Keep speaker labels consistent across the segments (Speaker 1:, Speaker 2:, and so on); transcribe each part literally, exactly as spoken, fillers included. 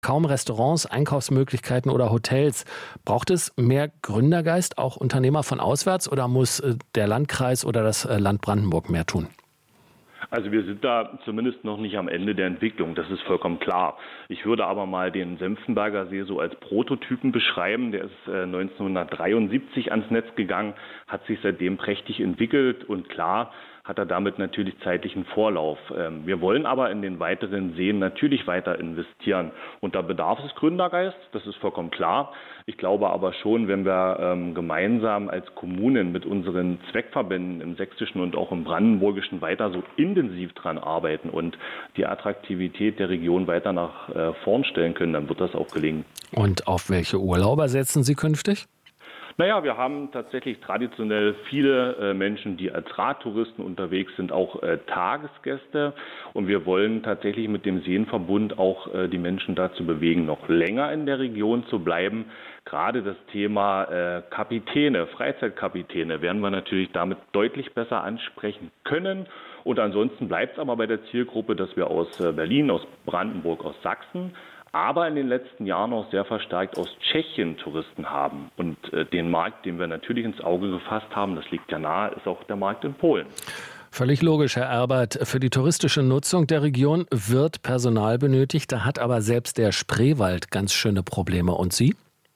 Speaker 1: Kaum Restaurants, Einkaufsmöglichkeiten oder Hotels. Braucht es mehr Gründergeist, auch Unternehmer von auswärts, oder muss der Landkreis oder das Land Brandenburg mehr tun?
Speaker 2: Also wir sind da zumindest noch nicht am Ende der Entwicklung, das ist vollkommen klar. Ich würde aber mal den Senftenberger See so als Prototypen beschreiben. Der ist neunzehnhundertdreiundsiebzig ans Netz gegangen, hat sich seitdem prächtig entwickelt und klar hat er damit natürlich zeitlichen Vorlauf. Wir wollen aber in den weiteren Seen natürlich weiter investieren. Und da bedarf es Gründergeist, das ist vollkommen klar. Ich glaube aber schon, wenn wir ähm, gemeinsam als Kommunen mit unseren Zweckverbänden im Sächsischen und auch im Brandenburgischen weiter so intensiv dran arbeiten und die Attraktivität der Region weiter nach äh, vorn stellen können, dann wird das auch gelingen.
Speaker 1: Und auf welche Urlauber setzen Sie künftig?
Speaker 2: Naja, wir haben tatsächlich traditionell viele äh, Menschen, die als Radtouristen unterwegs sind, auch äh, Tagesgäste. Und wir wollen tatsächlich mit dem Seenverbund auch äh, die Menschen dazu bewegen, noch länger in der Region zu bleiben. Gerade das Thema äh, Kapitäne, Freizeitkapitäne werden wir natürlich damit deutlich besser ansprechen können. Und ansonsten bleibt es aber bei der Zielgruppe, dass wir aus äh, Berlin, aus Brandenburg, aus Sachsen, aber in den letzten Jahren auch sehr verstärkt aus Tschechien Touristen haben. Und äh, den Markt, den wir natürlich ins Auge gefasst haben, das liegt ja nahe, ist auch der Markt in Polen.
Speaker 1: Völlig logisch, Herr Erbert. Für die touristische Nutzung der Region wird Personal benötigt. Da hat aber selbst der Spreewald ganz schöne Probleme. Und Sie?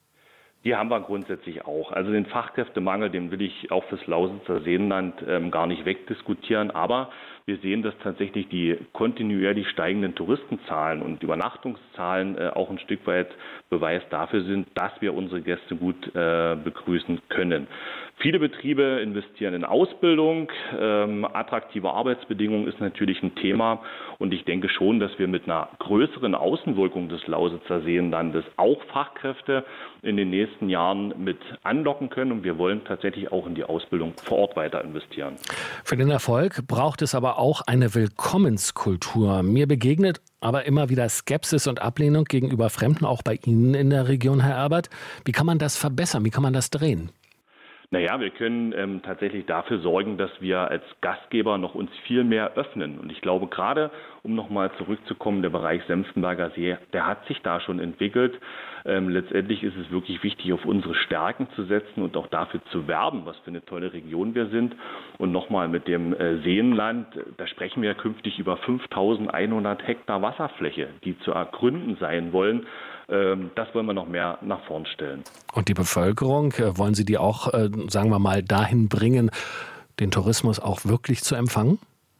Speaker 2: Die haben wir grundsätzlich auch. Also den Fachkräftemangel, den will ich auch fürs Lausitzer Seenland ähm, gar nicht wegdiskutieren. Aber wir sehen, dass tatsächlich die kontinuierlich steigenden Touristenzahlen und Übernachtungszahlen äh, auch ein Stück weit Beweis dafür sind, dass wir unsere Gäste gut äh, begrüßen können. Viele Betriebe investieren in Ausbildung. Ähm, attraktive Arbeitsbedingungen ist natürlich ein Thema. Und ich denke schon, dass wir mit einer größeren Außenwirkung des Lausitzer Seenlandes auch Fachkräfte in den nächsten Jahren mit anlocken können. Und wir wollen tatsächlich auch in die Ausbildung vor Ort weiter investieren.
Speaker 1: Für den Erfolg braucht es aber auch eine Willkommenskultur. Mir begegnet aber immer wieder Skepsis und Ablehnung gegenüber Fremden, auch bei Ihnen in der Region, Herr Erbert. Wie kann man das verbessern? Wie kann man das drehen?
Speaker 2: Naja, wir können ähm, tatsächlich dafür sorgen, dass wir als Gastgeber noch uns viel mehr öffnen. Und ich glaube, gerade um nochmal zurückzukommen, der Bereich Senftenberger See, der hat sich da schon entwickelt. Ähm, letztendlich ist es wirklich wichtig, auf unsere Stärken zu setzen und auch dafür zu werben, was für eine tolle Region wir sind. Und nochmal mit dem äh, Seenland, da sprechen wir künftig über fünftausendeinhundert Hektar Wasserfläche, die zu ergründen sein wollen. Ähm, das wollen wir noch mehr nach vorn stellen.
Speaker 1: Und die Bevölkerung, äh, wollen Sie die auch, äh, sagen wir mal, dahin bringen, den Tourismus auch wirklich zu empfangen?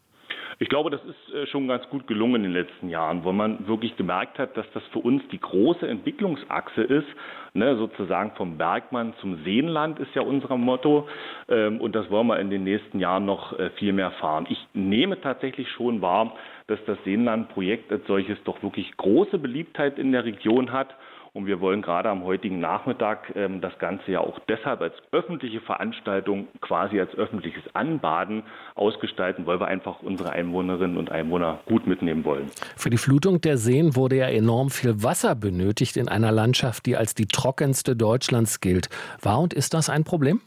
Speaker 2: Ich glaube, das ist schon ganz gut gelungen in den letzten Jahren, wo man wirklich gemerkt hat, dass das für uns die große Entwicklungsachse ist, ne, sozusagen vom Bergmann zum Seenland ist ja unser Motto, ähm, und das wollen wir in den nächsten Jahren noch äh, viel mehr fahren. Ich nehme tatsächlich schon wahr, dass das Seenland-Projekt als solches doch wirklich große Beliebtheit in der Region hat. Und wir wollen gerade am heutigen Nachmittag ähm, das Ganze ja auch deshalb als öffentliche Veranstaltung, quasi als öffentliches Anbaden ausgestalten, weil wir einfach unsere Einwohnerinnen und Einwohner gut mitnehmen wollen.
Speaker 1: Für die Flutung der Seen wurde ja enorm viel Wasser benötigt in einer Landschaft, die als die trockenste Deutschlands gilt. War und ist das ein Problem?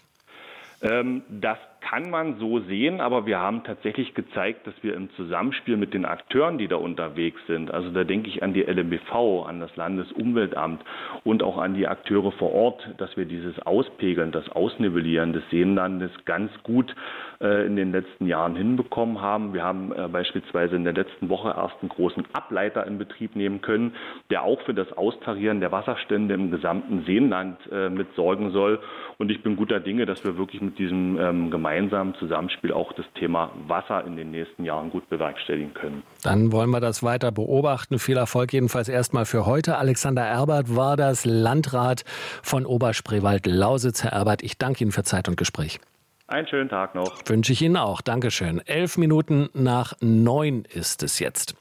Speaker 2: Ähm, das kann man so sehen, aber wir haben tatsächlich gezeigt, dass wir im Zusammenspiel mit den Akteuren, die da unterwegs sind, also da denke ich an die L M B V, an das Landesumweltamt und auch an die Akteure vor Ort, dass wir dieses Auspegeln, das Ausnivellieren des Seenlandes ganz gut äh, in den letzten Jahren hinbekommen haben. Wir haben äh, beispielsweise in der letzten Woche erst einen großen Ableiter in Betrieb nehmen können, der auch für das Austarieren der Wasserstände im gesamten Seenland äh, mit sorgen soll. Und ich bin guter Dinge, dass wir wirklich mit diesem ähm, gemeinsamen Zusammenspiel auch das Thema Wasser in den nächsten Jahren gut bewerkstelligen können.
Speaker 1: Dann wollen wir das weiter beobachten. Viel Erfolg jedenfalls erstmal für heute. Alexander Erbert war das Landrat von Oberspreewald-Lausitz. Herr Erbert, ich danke Ihnen für Zeit und Gespräch.
Speaker 2: Einen schönen Tag noch.
Speaker 1: Wünsche ich Ihnen auch. Dankeschön. Elf Minuten nach neun ist es jetzt.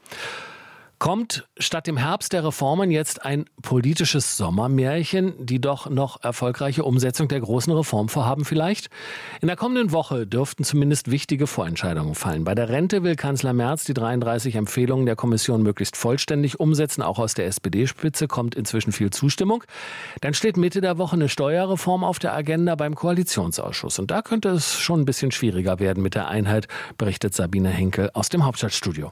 Speaker 1: Kommt statt dem Herbst der Reformen jetzt ein politisches Sommermärchen, die doch noch erfolgreiche Umsetzung der großen Reformvorhaben vielleicht? In der kommenden Woche dürften zumindest wichtige Vorentscheidungen fallen. Bei der Rente will Kanzler Merz die dreiunddreißig Empfehlungen der Kommission möglichst vollständig umsetzen. Auch aus der S P D-Spitze kommt inzwischen viel Zustimmung. Dann steht Mitte der Woche eine Steuerreform auf der Agenda beim Koalitionsausschuss. Und da könnte es schon ein bisschen schwieriger werden mit der Einheit, berichtet Sabine Henkel aus dem Hauptstadtstudio.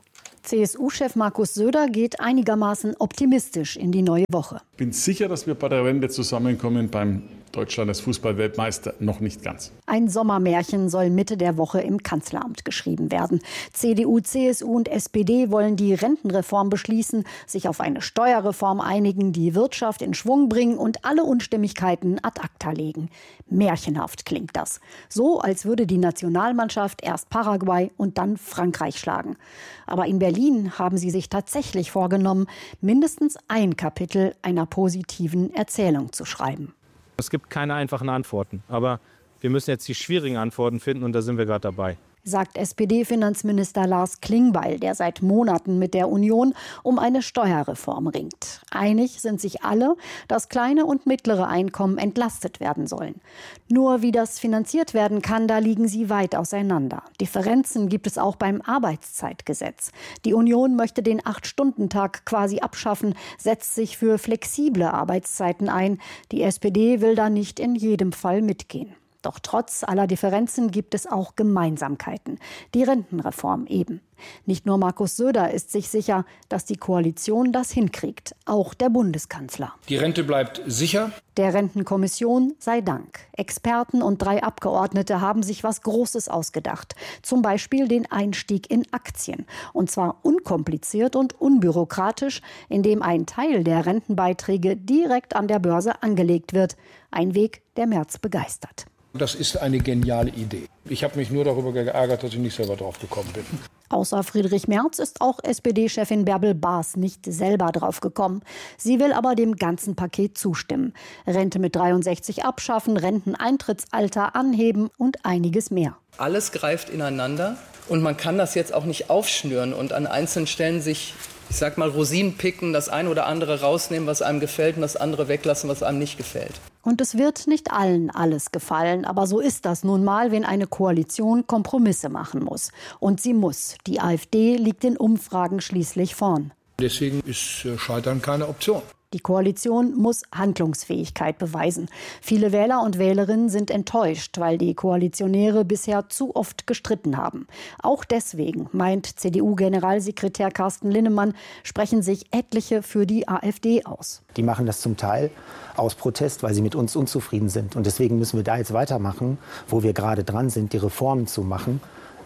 Speaker 3: C S U-Chef Markus Söder geht einigermaßen optimistisch in die neue Woche.
Speaker 4: Ich bin sicher, dass wir bei der Wende zusammenkommen. Beim Deutschland als Fußballweltmeister noch nicht ganz.
Speaker 3: Ein Sommermärchen soll Mitte der Woche im Kanzleramt geschrieben werden. C D U, C S U und S P D wollen die Rentenreform beschließen, sich auf eine Steuerreform einigen, die Wirtschaft in Schwung bringen und alle Unstimmigkeiten ad acta legen. Märchenhaft klingt das. So, als würde die Nationalmannschaft erst Paraguay und dann Frankreich schlagen. Aber in Berlin haben sie sich tatsächlich vorgenommen, mindestens ein Kapitel einer positiven Erzählung zu schreiben.
Speaker 5: Es gibt keine einfachen Antworten, aber wir müssen jetzt die schwierigen Antworten finden und da sind wir gerade dabei.
Speaker 3: Sagt S P D-Finanzminister Lars Klingbeil, der seit Monaten mit der Union um eine Steuerreform ringt. Einig sind sich alle, dass kleine und mittlere Einkommen entlastet werden sollen. Nur wie das finanziert werden kann, da liegen sie weit auseinander. Differenzen gibt es auch beim Arbeitszeitgesetz. Die Union möchte den Acht-Stunden-Tag quasi abschaffen, setzt sich für flexible Arbeitszeiten ein. Die S P D will da nicht in jedem Fall mitgehen. Doch trotz aller Differenzen gibt es auch Gemeinsamkeiten. Die Rentenreform eben. Nicht nur Markus Söder ist sich sicher, dass die Koalition das hinkriegt. Auch der Bundeskanzler.
Speaker 6: Die Rente bleibt sicher.
Speaker 3: Der Rentenkommission sei Dank. Experten und drei Abgeordnete haben sich was Großes ausgedacht. Zum Beispiel den Einstieg in Aktien. Und zwar unkompliziert und unbürokratisch, indem ein Teil der Rentenbeiträge direkt an der Börse angelegt wird. Ein Weg, der Merz begeistert.
Speaker 6: Das ist eine geniale Idee. Ich habe mich nur darüber geärgert, dass ich nicht selber drauf gekommen bin.
Speaker 3: Außer Friedrich Merz ist auch S P D-Chefin Bärbel Baas nicht selber drauf gekommen. Sie will aber dem ganzen Paket zustimmen. Rente mit dreiundsechzig abschaffen, Renteneintrittsalter anheben und einiges mehr.
Speaker 7: Alles greift ineinander und man kann das jetzt auch nicht aufschnüren und an einzelnen Stellen sich, ich sag mal, Rosinen picken, das eine oder andere rausnehmen, was einem gefällt und das andere weglassen, was einem nicht gefällt.
Speaker 3: Und es wird nicht allen alles gefallen, aber so ist das nun mal, wenn eine Koalition Kompromisse machen muss. Und sie muss. Die AfD liegt in Umfragen schließlich vorn.
Speaker 6: Deswegen ist Scheitern keine Option.
Speaker 3: Die Koalition muss Handlungsfähigkeit beweisen. Viele Wähler und Wählerinnen sind enttäuscht, weil die Koalitionäre bisher zu oft gestritten haben. Auch deswegen, meint C D U-Generalsekretär Carsten Linnemann, sprechen sich etliche für die AfD aus.
Speaker 8: Die machen das zum Teil aus Protest, weil sie mit uns unzufrieden sind. Und deswegen müssen wir da jetzt weitermachen, wo wir gerade dran sind, die Reformen zu machen,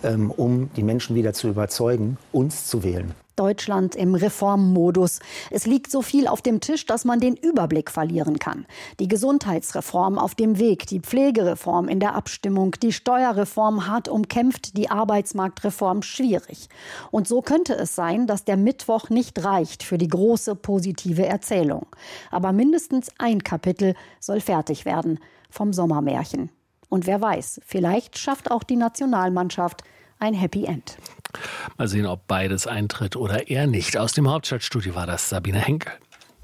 Speaker 8: um die Menschen wieder zu überzeugen, uns zu wählen.
Speaker 3: Deutschland im Reformmodus. Es liegt so viel auf dem Tisch, dass man den Überblick verlieren kann. Die Gesundheitsreform auf dem Weg, die Pflegereform in der Abstimmung, die Steuerreform hart umkämpft, die Arbeitsmarktreform schwierig. Und so könnte es sein, dass der Mittwoch nicht reicht für die große positive Erzählung. Aber mindestens ein Kapitel soll fertig werden vom Sommermärchen. Und wer weiß, vielleicht schafft auch die Nationalmannschaft ein Happy End.
Speaker 1: Mal sehen, ob beides eintritt oder eher nicht. Aus dem Hauptstadtstudio war das Sabine Henkel.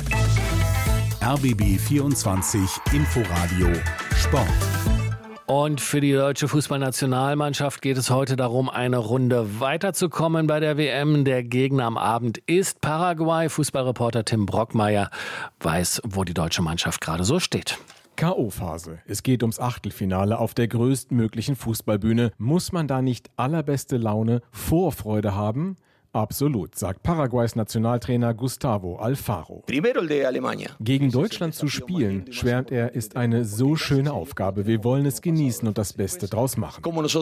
Speaker 9: R B B vierundzwanzig Inforadio Sport.
Speaker 1: Und für die deutsche Fußballnationalmannschaft geht es heute darum, eine Runde weiterzukommen bei der W M. Der Gegner am Abend ist Paraguay. Fußballreporter Tim Brockmeier weiß, wo die deutsche Mannschaft gerade so steht.
Speaker 10: K O-Phase. Es geht ums Achtelfinale auf der größtmöglichen Fußballbühne. Muss man da nicht allerbeste Laune, Vorfreude haben? Absolut, sagt Paraguays Nationaltrainer Gustavo Alfaro. Gegen Deutschland zu spielen, schwärmt er, ist eine so schöne Aufgabe. Wir wollen es genießen und das Beste draus machen.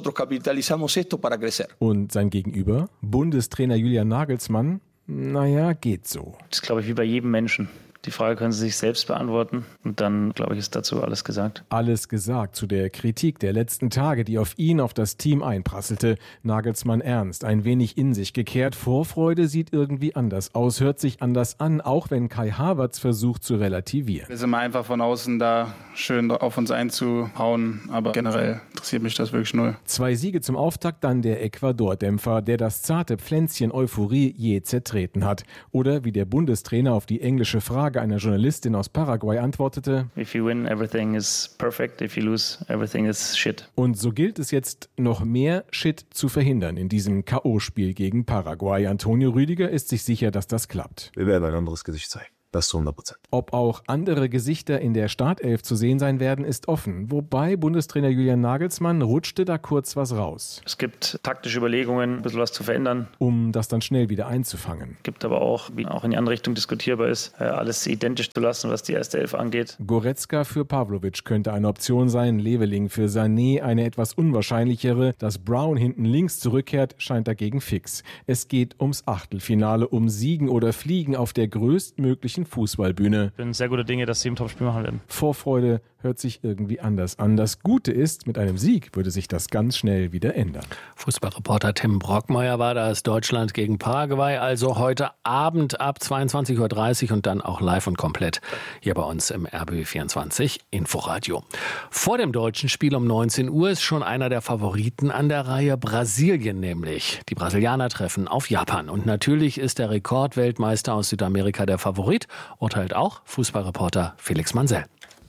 Speaker 10: Und sein Gegenüber, Bundestrainer Julian Nagelsmann, naja, geht so.
Speaker 11: Das ist, glaube ich, wie bei jedem Menschen. Die Frage können Sie sich selbst beantworten und dann, glaube ich, ist dazu alles gesagt.
Speaker 10: Alles gesagt zu der Kritik der letzten Tage, die auf ihn, auf das Team einprasselte. Nagelsmann ernst, ein wenig in sich gekehrt. Vorfreude sieht irgendwie anders aus, hört sich anders an, auch wenn Kai Havertz versucht zu relativieren.
Speaker 12: Wir sind mal einfach von außen da schön auf uns einzuhauen, aber generell interessiert mich das wirklich null.
Speaker 10: Zwei Siege zum Auftakt, dann der Ecuador-Dämpfer, der das zarte Pflänzchen Euphorie je zertreten hat. Oder wie der Bundestrainer auf die englische Frage einer Journalistin aus Paraguay antwortete:
Speaker 11: If you win, everything is perfect. If you lose, everything is shit.
Speaker 10: Und so gilt es jetzt, noch mehr Shit zu verhindern in diesem K O-Spiel gegen Paraguay. Antonio Rüdiger ist sich sicher, dass das klappt.
Speaker 13: Wir werden ein anderes Gesicht zeigen. Das zu hundert Prozent.
Speaker 10: Ob auch andere Gesichter in der Startelf zu sehen sein werden, ist offen. Wobei Bundestrainer Julian Nagelsmann rutschte da kurz was raus.
Speaker 11: Es gibt taktische Überlegungen, ein bisschen was zu verändern.
Speaker 10: Um das dann schnell wieder einzufangen.
Speaker 11: Es gibt aber auch, wie auch in die andere Richtung diskutierbar ist, alles identisch zu lassen, was die erste Elf angeht.
Speaker 10: Goretzka für Pavlovic könnte eine Option sein, Leveling für Sané eine etwas unwahrscheinlichere. Dass Brown hinten links zurückkehrt, scheint dagegen fix. Es geht ums Achtelfinale, um Siegen oder Fliegen auf der größtmöglichen Fußballbühne.
Speaker 11: Ich bin sehr guter Dinge, dass sie im Topspiel machen werden.
Speaker 10: Vorfreude hört sich irgendwie anders an. Das Gute ist, mit einem Sieg würde sich das ganz schnell wieder ändern.
Speaker 1: Fußballreporter Tim Brockmeier war das. Deutschland gegen Paraguay, also heute Abend ab zweiundzwanzig Uhr dreißig und dann auch live und komplett hier bei uns im R B B vierundzwanzig Inforadio. Vor dem deutschen Spiel um neunzehn Uhr ist schon einer der Favoriten an der Reihe, Brasilien nämlich. Die Brasilianer treffen auf Japan. Und natürlich ist der Rekordweltmeister aus Südamerika der Favorit, urteilt auch Fußballreporter Felix Mansell.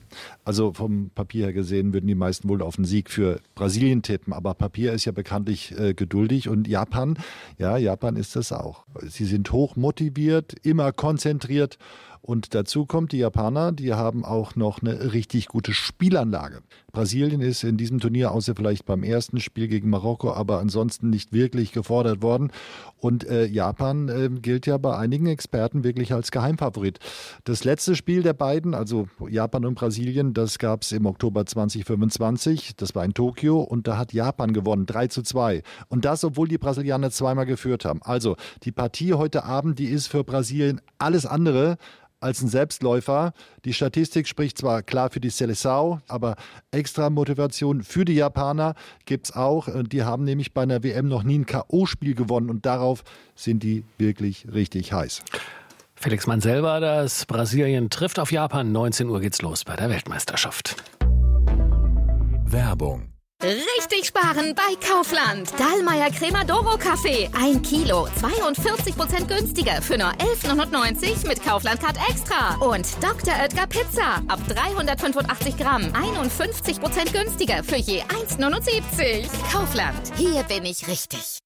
Speaker 14: Also vom Papier her gesehen würden die meisten wohl auf den Sieg für Brasilien tippen. Aber Papier ist ja bekanntlich äh, geduldig. Und Japan, ja, Japan ist das auch. Sie sind hoch motiviert, immer konzentriert. Und dazu kommt, die Japaner, die haben auch noch eine richtig gute Spielanlage. Brasilien ist in diesem Turnier, außer vielleicht beim ersten Spiel gegen Marokko, aber ansonsten nicht wirklich gefordert worden. Und äh, Japan äh, gilt ja bei einigen Experten wirklich als Geheimfavorit. Das letzte Spiel der beiden, also Japan und Brasilien, das gab es im Oktober zwanzig fünfundzwanzig. Das war in Tokio und da hat Japan gewonnen, drei zu zwei. Und das, obwohl die Brasilianer zweimal geführt haben. Also die Partie heute Abend, die ist für Brasilien alles andere als ein Selbstläufer. Die Statistik spricht zwar klar für die Seleção, aber extra Motivation für die Japaner gibt es auch. Die haben nämlich bei einer W M noch nie ein K O-Spiel gewonnen und darauf sind die wirklich richtig heiß.
Speaker 1: Felix Mansell war das. Brasilien trifft auf Japan. neunzehn Uhr geht's los bei der Weltmeisterschaft.
Speaker 9: Werbung.
Speaker 15: Richtig sparen bei Kaufland. Dallmayr Cremadoro Kaffee. Ein Kilo. zweiundvierzig Prozent günstiger für nur elf neunundneunzig mit Kaufland Card Extra. Und Doktor Oetker Pizza. Ab dreihundertfünfundachtzig Gramm. einundfünfzig Prozent günstiger für je eins neunundsiebzig. Kaufland. Hier bin ich richtig.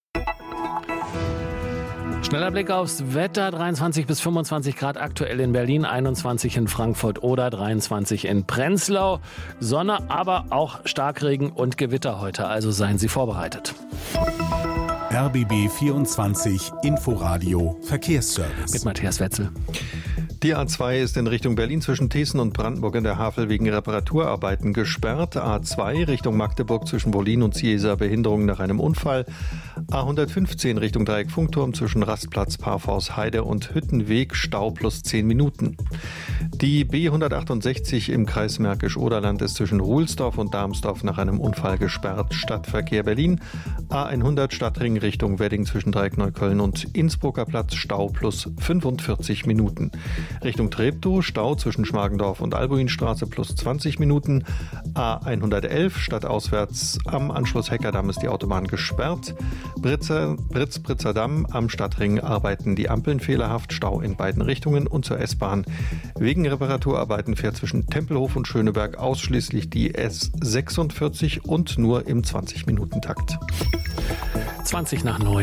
Speaker 1: Schneller Blick aufs Wetter, dreiundzwanzig bis fünfundzwanzig Grad aktuell in Berlin, einundzwanzig in Frankfurt oder dreiundzwanzig in Prenzlau. Sonne, aber auch Starkregen und Gewitter heute, also seien Sie vorbereitet.
Speaker 9: R B B vierundzwanzig Inforadio Verkehrsservice.
Speaker 1: Mit Matthias Wetzel.
Speaker 16: Die A zwei ist in Richtung Berlin zwischen Thesen und Brandenburg in der Havel wegen Reparaturarbeiten gesperrt. A zwei Richtung Magdeburg zwischen Wollin und Ciesa Behinderung nach einem Unfall. A hundertfünfzehn Richtung Dreieck Funkturm zwischen Rastplatz Parforst Heide und Hüttenweg Stau plus zehn Minuten. Die B hundertachtundsechzig im Kreis Märkisch-Oderland ist zwischen Ruhlsdorf und Darmsdorf nach einem Unfall gesperrt. Stadtverkehr Berlin. A hundert Stadtring Richtung Wedding zwischen Dreieck Neukölln und Innsbrucker Platz Stau plus fünfundvierzig Minuten. Richtung Treptow Stau zwischen Schmargendorf und Albuinstraße plus zwanzig Minuten. A hundertelf stadtauswärts am Anschluss Heckerdamm ist die Autobahn gesperrt. Britzer, Britz-Britzer Damm am Stadtring arbeiten die Ampeln fehlerhaft, Stau in beiden Richtungen und zur S-Bahn. Wegen Reparaturarbeiten fährt zwischen Tempelhof und Schöneberg ausschließlich die S sechsundvierzig und nur im zwanzig-Minuten-Takt.
Speaker 1: zwanzig nach neun.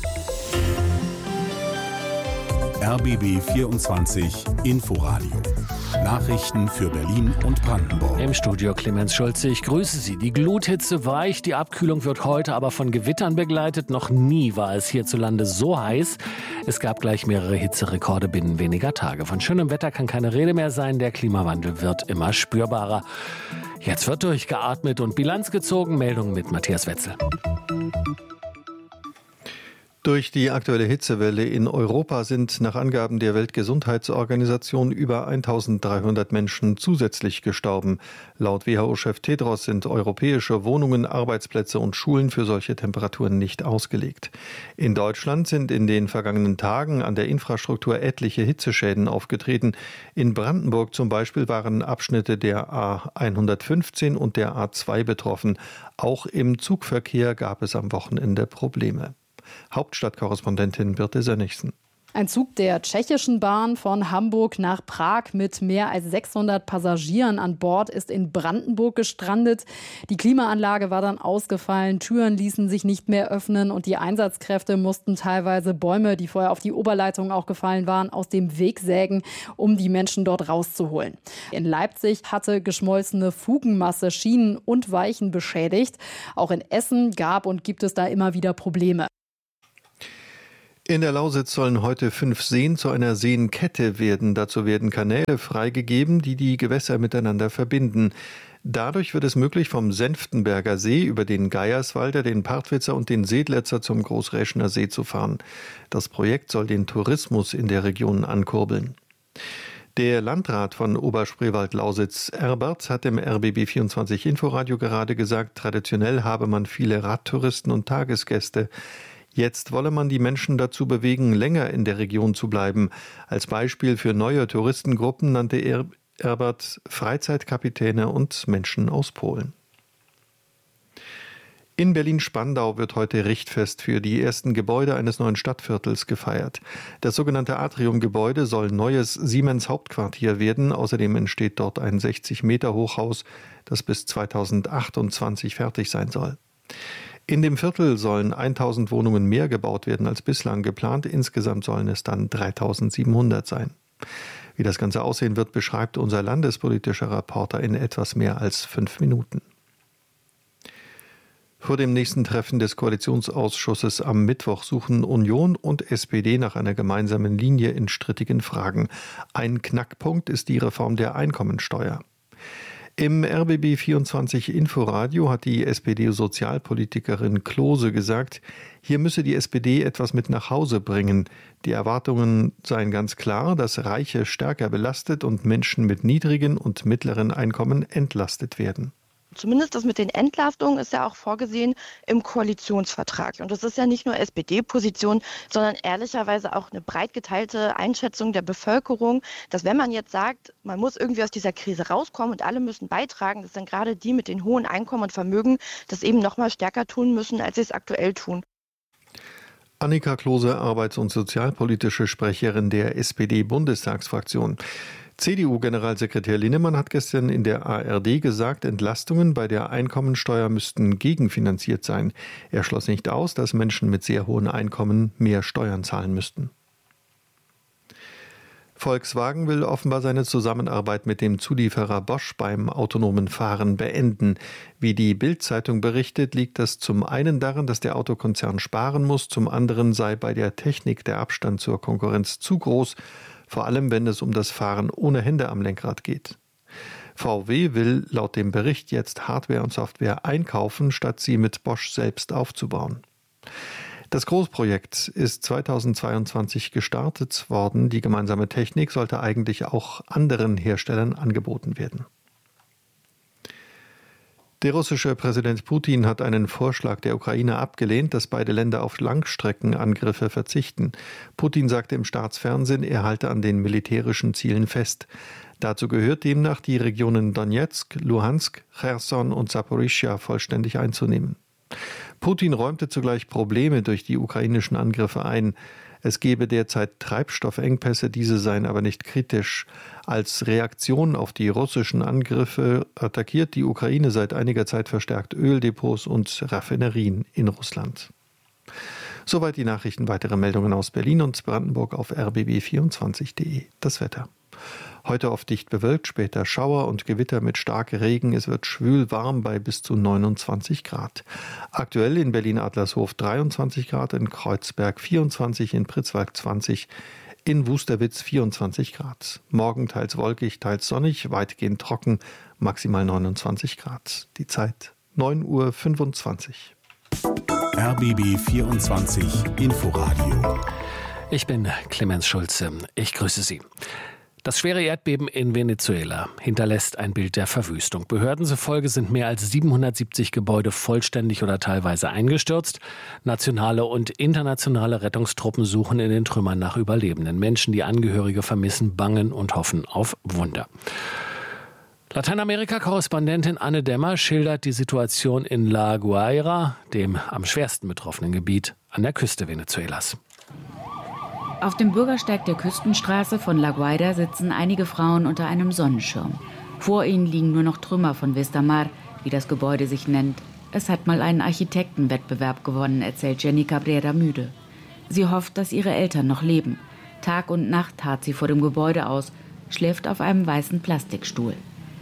Speaker 9: R B B vierundzwanzig Inforadio. Nachrichten für Berlin und Brandenburg.
Speaker 1: Im Studio Clemens Schulze, ich grüße Sie. Die Gluthitze weicht, die Abkühlung wird heute aber von Gewittern begleitet. Noch nie war es hierzulande so heiß. Es gab gleich mehrere Hitzerekorde binnen weniger Tage. Von schönem Wetter kann keine Rede mehr sein. Der Klimawandel wird immer spürbarer. Jetzt wird durchgeatmet und Bilanz gezogen. Meldungen mit Matthias Wetzel.
Speaker 16: Durch die aktuelle Hitzewelle in Europa sind nach Angaben der Weltgesundheitsorganisation über eintausenddreihundert Menschen zusätzlich gestorben. Laut W H O-Chef Tedros sind europäische Wohnungen, Arbeitsplätze und Schulen für solche Temperaturen nicht ausgelegt. In Deutschland sind in den vergangenen Tagen an der Infrastruktur etliche Hitzeschäden aufgetreten. In Brandenburg zum Beispiel waren Abschnitte der A hundertfünfzehn und der A zwei betroffen. Auch im Zugverkehr gab es am Wochenende Probleme. Hauptstadtkorrespondentin Birte Sönnigsen.
Speaker 13: Ein Zug der tschechischen Bahn von Hamburg nach Prag mit mehr als sechshundert Passagieren an Bord ist in Brandenburg gestrandet. Die Klimaanlage war dann ausgefallen, Türen ließen sich nicht mehr öffnen und die Einsatzkräfte mussten teilweise Bäume, die vorher auf die Oberleitung auch gefallen waren, aus dem Weg sägen, um die Menschen dort rauszuholen. In Leipzig hatte geschmolzene Fugenmasse Schienen und Weichen beschädigt. Auch in Essen gab und gibt es da immer wieder Probleme.
Speaker 16: In der Lausitz sollen heute fünf Seen zu einer Seenkette werden. Dazu werden Kanäle freigegeben, die die Gewässer miteinander verbinden. Dadurch wird es möglich, vom Senftenberger See über den Geierswalder, den Partwitzer und den Sedletzer zum Großräschener See zu fahren. Das Projekt soll den Tourismus in der Region ankurbeln. Der Landrat von Oberspreewald-Lausitz, Erbert, hat im R B B vierundzwanzig Inforadio gerade gesagt, traditionell habe man viele Radtouristen und Tagesgäste. Jetzt wolle man die Menschen dazu bewegen, länger in der Region zu bleiben. Als Beispiel für neue Touristengruppen nannte er Erbert Freizeitkapitäne und Menschen aus Polen. In Berlin-Spandau wird heute Richtfest für die ersten Gebäude eines neuen Stadtviertels gefeiert. Das sogenannte Atrium-Gebäude soll neues Siemens-Hauptquartier werden. Außerdem entsteht dort ein sechzig Meter Hochhaus, das bis zweitausendachtundzwanzig fertig sein soll. In dem Viertel sollen tausend Wohnungen mehr gebaut werden als bislang geplant. Insgesamt sollen es dann dreitausendsiebenhundert sein. Wie das Ganze aussehen wird, beschreibt unser landespolitischer Reporter in etwas mehr als fünf Minuten. Vor dem nächsten Treffen des Koalitionsausschusses am Mittwoch suchen Union und S P D nach einer gemeinsamen Linie in strittigen Fragen. Ein Knackpunkt ist die Reform der Einkommensteuer. Im R B B vierundzwanzig Inforadio hat die S P D-Sozialpolitikerin Klose gesagt, hier müsse die S P D etwas mit nach Hause bringen. Die Erwartungen seien ganz klar, dass Reiche stärker belastet und Menschen mit niedrigen und mittleren Einkommen entlastet werden.
Speaker 17: Zumindest das mit den Entlastungen ist ja auch vorgesehen im Koalitionsvertrag. Und das ist ja nicht nur S P D-Position, sondern ehrlicherweise auch eine breit geteilte Einschätzung der Bevölkerung, dass wenn man jetzt sagt, man muss irgendwie aus dieser Krise rauskommen und alle müssen beitragen, dass dann gerade die mit den hohen Einkommen und Vermögen das eben noch mal stärker tun müssen, als sie es aktuell tun.
Speaker 16: Annika Klose, arbeits- und sozialpolitische Sprecherin der S P D-Bundestagsfraktion. C D U-Generalsekretär Linnemann hat gestern in der A R D gesagt, Entlastungen bei der Einkommensteuer müssten gegenfinanziert sein. Er schloss nicht aus, dass Menschen mit sehr hohen Einkommen mehr Steuern zahlen müssten. Volkswagen will offenbar seine Zusammenarbeit mit dem Zulieferer Bosch beim autonomen Fahren beenden. Wie die Bild-Zeitung berichtet, liegt das zum einen daran, dass der Autokonzern sparen muss, zum anderen sei bei der Technik der Abstand zur Konkurrenz zu groß, vor allem wenn es um das Fahren ohne Hände am Lenkrad geht. V W will laut dem Bericht jetzt Hardware und Software einkaufen, statt sie mit Bosch selbst aufzubauen. Das Großprojekt ist zweitausendzweiundzwanzig gestartet worden. Die gemeinsame Technik sollte eigentlich auch anderen Herstellern angeboten werden. Der russische Präsident Putin hat einen Vorschlag der Ukraine abgelehnt, dass beide Länder auf Langstreckenangriffe verzichten. Putin sagte im Staatsfernsehen, er halte an den militärischen Zielen fest. Dazu gehört demnach, die Regionen Donetsk, Luhansk, Cherson und Saporischschja vollständig einzunehmen. Putin räumte zugleich Probleme durch die ukrainischen Angriffe ein. Es gebe derzeit Treibstoffengpässe, diese seien aber nicht kritisch. Als Reaktion auf die russischen Angriffe attackiert die Ukraine seit einiger Zeit verstärkt Öldepots und Raffinerien in Russland. Soweit die Nachrichten. Weitere Meldungen aus Berlin und Brandenburg auf r b b vierundzwanzig punkt de. Das Wetter. Heute oft dicht bewölkt, später Schauer und Gewitter mit starkem Regen. Es wird schwül warm bei bis zu neunundzwanzig Grad. Aktuell in Berlin-Adlershof dreiundzwanzig Grad, in Kreuzberg vierundzwanzig, in Pritzwalk zwanzig, in Wusterwitz vierundzwanzig Grad. Morgen teils wolkig, teils sonnig, weitgehend trocken, maximal neunundzwanzig Grad. Die Zeit neun Uhr fünfundzwanzig.
Speaker 9: R B B vierundzwanzig Inforadio.
Speaker 1: Ich bin Clemens Schulze. Ich grüße Sie. Das schwere Erdbeben in Venezuela hinterlässt ein Bild der Verwüstung. Behörden zufolge sind mehr als siebenhundertsiebzig Gebäude vollständig oder teilweise eingestürzt. Nationale und internationale Rettungstruppen suchen in den Trümmern nach Überlebenden. Menschen, die Angehörige vermissen, bangen und hoffen auf Wunder. Lateinamerika-Korrespondentin Anne Dämmer schildert die Situation in La Guaira, dem am schwersten betroffenen Gebiet an der Küste Venezuelas.
Speaker 18: Auf dem Bürgersteig der Küstenstraße von La Guaira sitzen einige Frauen unter einem Sonnenschirm. Vor ihnen liegen nur noch Trümmer von Vista Mar, wie das Gebäude sich nennt. Es hat mal einen Architektenwettbewerb gewonnen, erzählt Jenny Cabrera müde. Sie hofft, dass ihre Eltern noch leben. Tag und Nacht harrt sie vor dem Gebäude aus, schläft auf einem weißen Plastikstuhl.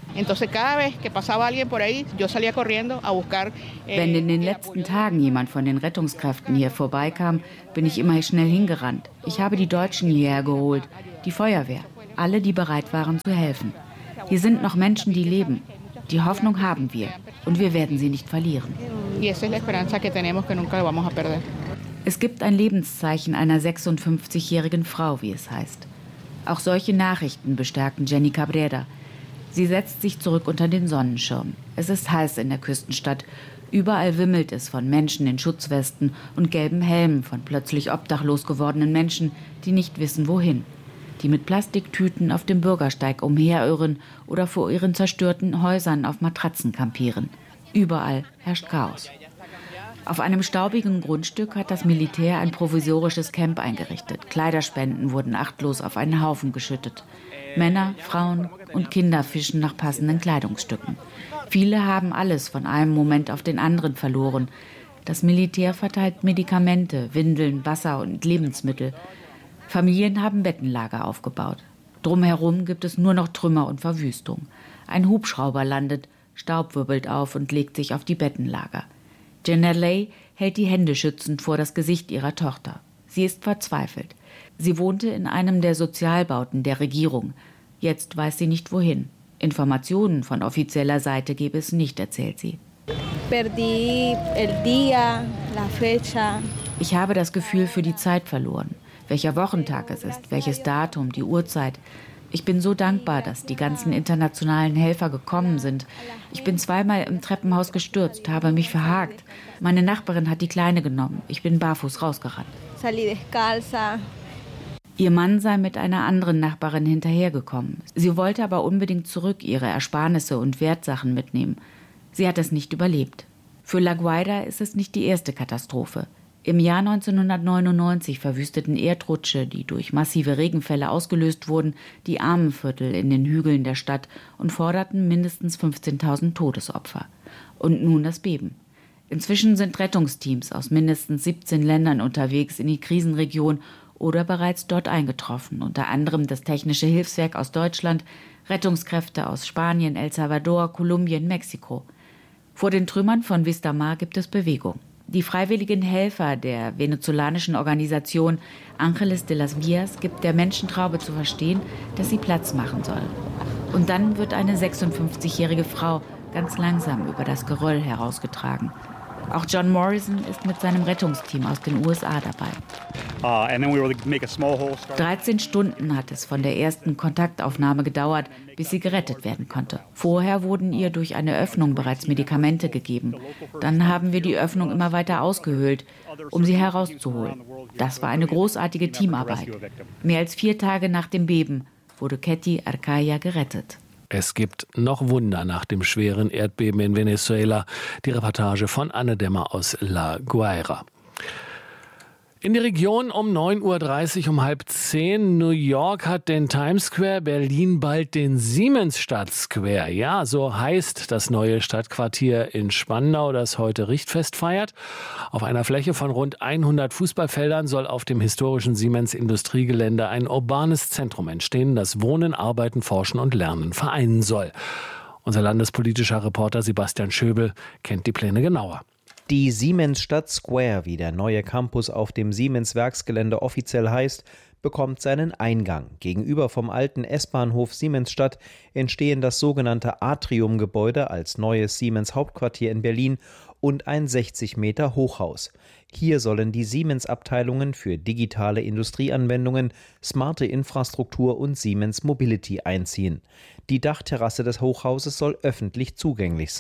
Speaker 18: Wenn in den letzten Tagen jemand von den Rettungskräften hier vorbeikam, bin ich immer schnell hingerannt. Ich habe die Deutschen hierher geholt, die Feuerwehr, alle, die bereit waren zu helfen. Hier sind noch Menschen, die leben. Die Hoffnung haben wir und wir werden sie nicht verlieren. Es gibt ein Lebenszeichen einer sechsundfünfzigjährigen Frau, wie es heißt. Auch solche Nachrichten bestärken Jenny Cabrera. Sie setzt sich zurück unter den Sonnenschirm. Es ist heiß in der Küstenstadt. Überall wimmelt es von Menschen in Schutzwesten und gelben Helmen, von plötzlich obdachlos gewordenen Menschen, die nicht wissen, wohin. Die mit Plastiktüten auf dem Bürgersteig umherirren oder vor ihren zerstörten Häusern auf Matratzen kampieren. Überall herrscht Chaos. Auf einem staubigen Grundstück hat das Militär ein provisorisches Camp eingerichtet. Kleiderspenden wurden achtlos auf einen Haufen geschüttet. Männer, Frauen und Kinder fischen nach passenden Kleidungsstücken. Viele haben alles von einem Moment auf den anderen verloren. Das Militär verteilt Medikamente, Windeln, Wasser und Lebensmittel. Familien haben Bettenlager aufgebaut. Drumherum gibt es nur noch Trümmer und Verwüstung. Ein Hubschrauber landet, Staub wirbelt auf und legt sich auf die Bettenlager. Janelle hält die Hände schützend vor das Gesicht ihrer Tochter. Sie ist verzweifelt. Sie wohnte in einem der Sozialbauten der Regierung. Jetzt weiß sie nicht wohin. Informationen von offizieller Seite gebe es nicht, erzählt sie. Ich habe das Gefühl für die Zeit verloren. Welcher Wochentag es ist, welches Datum, die Uhrzeit. Ich bin so dankbar, dass die ganzen internationalen Helfer gekommen sind. Ich bin zweimal im Treppenhaus gestürzt, habe mich verhakt. Meine Nachbarin hat die Kleine genommen. Ich bin barfuß rausgerannt. Ihr Mann sei mit einer anderen Nachbarin hinterhergekommen. Sie wollte aber unbedingt zurück ihre Ersparnisse und Wertsachen mitnehmen. Sie hat es nicht überlebt. Für La Guaira ist es nicht die erste Katastrophe. Im Jahr neunzehnhundertneunundneunzig verwüsteten Erdrutsche, die durch massive Regenfälle ausgelöst wurden, die Armenviertel in den Hügeln der Stadt und forderten mindestens fünfzehntausend Todesopfer. Und nun das Beben. Inzwischen sind Rettungsteams aus mindestens siebzehn Ländern unterwegs in die Krisenregion oder bereits dort eingetroffen, unter anderem das Technische Hilfswerk aus Deutschland, Rettungskräfte aus Spanien, El Salvador, Kolumbien, Mexiko. Vor den Trümmern von Vista Mar gibt es Bewegung. Die freiwilligen Helfer der venezolanischen Organisation Ángeles de las Vías gibt der Menschentraube zu verstehen, dass sie Platz machen soll. Und dann wird eine sechsundfünfzigjährige Frau ganz langsam über das Geröll herausgetragen. Auch John Morrison ist mit seinem Rettungsteam aus den U S A dabei. dreizehn Stunden hat es von der ersten Kontaktaufnahme gedauert, bis sie gerettet werden konnte. Vorher wurden ihr durch eine Öffnung bereits Medikamente gegeben. Dann haben wir die Öffnung immer weiter ausgehöhlt, um sie herauszuholen. Das war eine großartige Teamarbeit. Mehr als vier Tage nach dem Beben wurde Ketty Arcaya gerettet.
Speaker 1: Es gibt noch Wunder nach dem schweren Erdbeben in Venezuela. Die Reportage von Anne Dämmer aus La Guaira. In die Region um neun Uhr dreißig, um halb zehn. New York hat den Times Square, Berlin bald den Siemensstadt Square. Ja, so heißt das neue Stadtquartier in Spandau, das heute Richtfest feiert. Auf einer Fläche von rund hundert Fußballfeldern soll auf dem historischen Siemens-Industriegelände ein urbanes Zentrum entstehen, das Wohnen, Arbeiten, Forschen und Lernen vereinen soll. Unser landespolitischer Reporter Sebastian Schöbel kennt die Pläne genauer.
Speaker 19: Die Siemensstadt Square, wie der neue Campus auf dem Siemens-Werksgelände offiziell heißt, bekommt seinen Eingang. Gegenüber vom alten S-Bahnhof Siemensstadt entstehen das sogenannte Atrium-Gebäude als neues Siemens-Hauptquartier in Berlin und ein sechzig Meter Hochhaus. Hier sollen die Siemens-Abteilungen für digitale Industrieanwendungen, smarte Infrastruktur und Siemens Mobility einziehen. Die Dachterrasse des Hochhauses soll öffentlich zugänglich sein.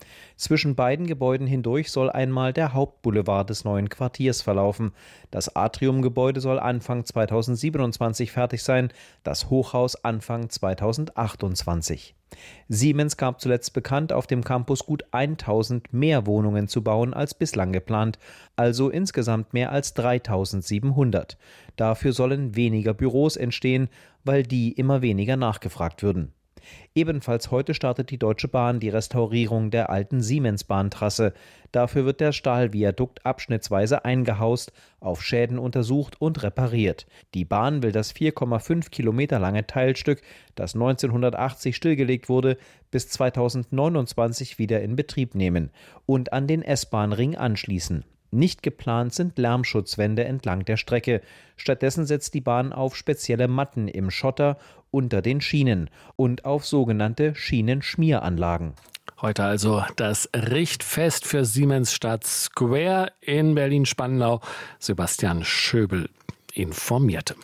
Speaker 19: Zwischen beiden Gebäuden hindurch soll einmal der Hauptboulevard des neuen Quartiers verlaufen. Das Atriumgebäude soll Anfang zweitausendsiebenundzwanzig fertig sein, das Hochhaus Anfang zweitausendachtundzwanzig. Siemens gab zuletzt bekannt, auf dem Campus gut tausend mehr Wohnungen zu bauen als bislang geplant, also insgesamt mehr als dreitausendsiebenhundert. Dafür sollen weniger Büros entstehen, weil die immer weniger nachgefragt würden. Ebenfalls heute startet die Deutsche Bahn die Restaurierung der alten Siemens-Bahntrasse. Dafür wird der Stahlviadukt abschnittsweise eingehaust, auf Schäden untersucht und repariert. Die Bahn will das vier Komma fünf Kilometer lange Teilstück, das neunzehnhundertachtzig stillgelegt wurde, bis zweitausendneunundzwanzig wieder in Betrieb nehmen und an den S-Bahn-Ring anschließen. Nicht geplant sind Lärmschutzwände entlang der Strecke. Stattdessen setzt die Bahn auf spezielle Matten im Schotter unter den Schienen und auf sogenannte Schienenschmieranlagen.
Speaker 1: Heute also das Richtfest für Siemens Stadt Square in Berlin-Spandau. Sebastian Schöbel informierte.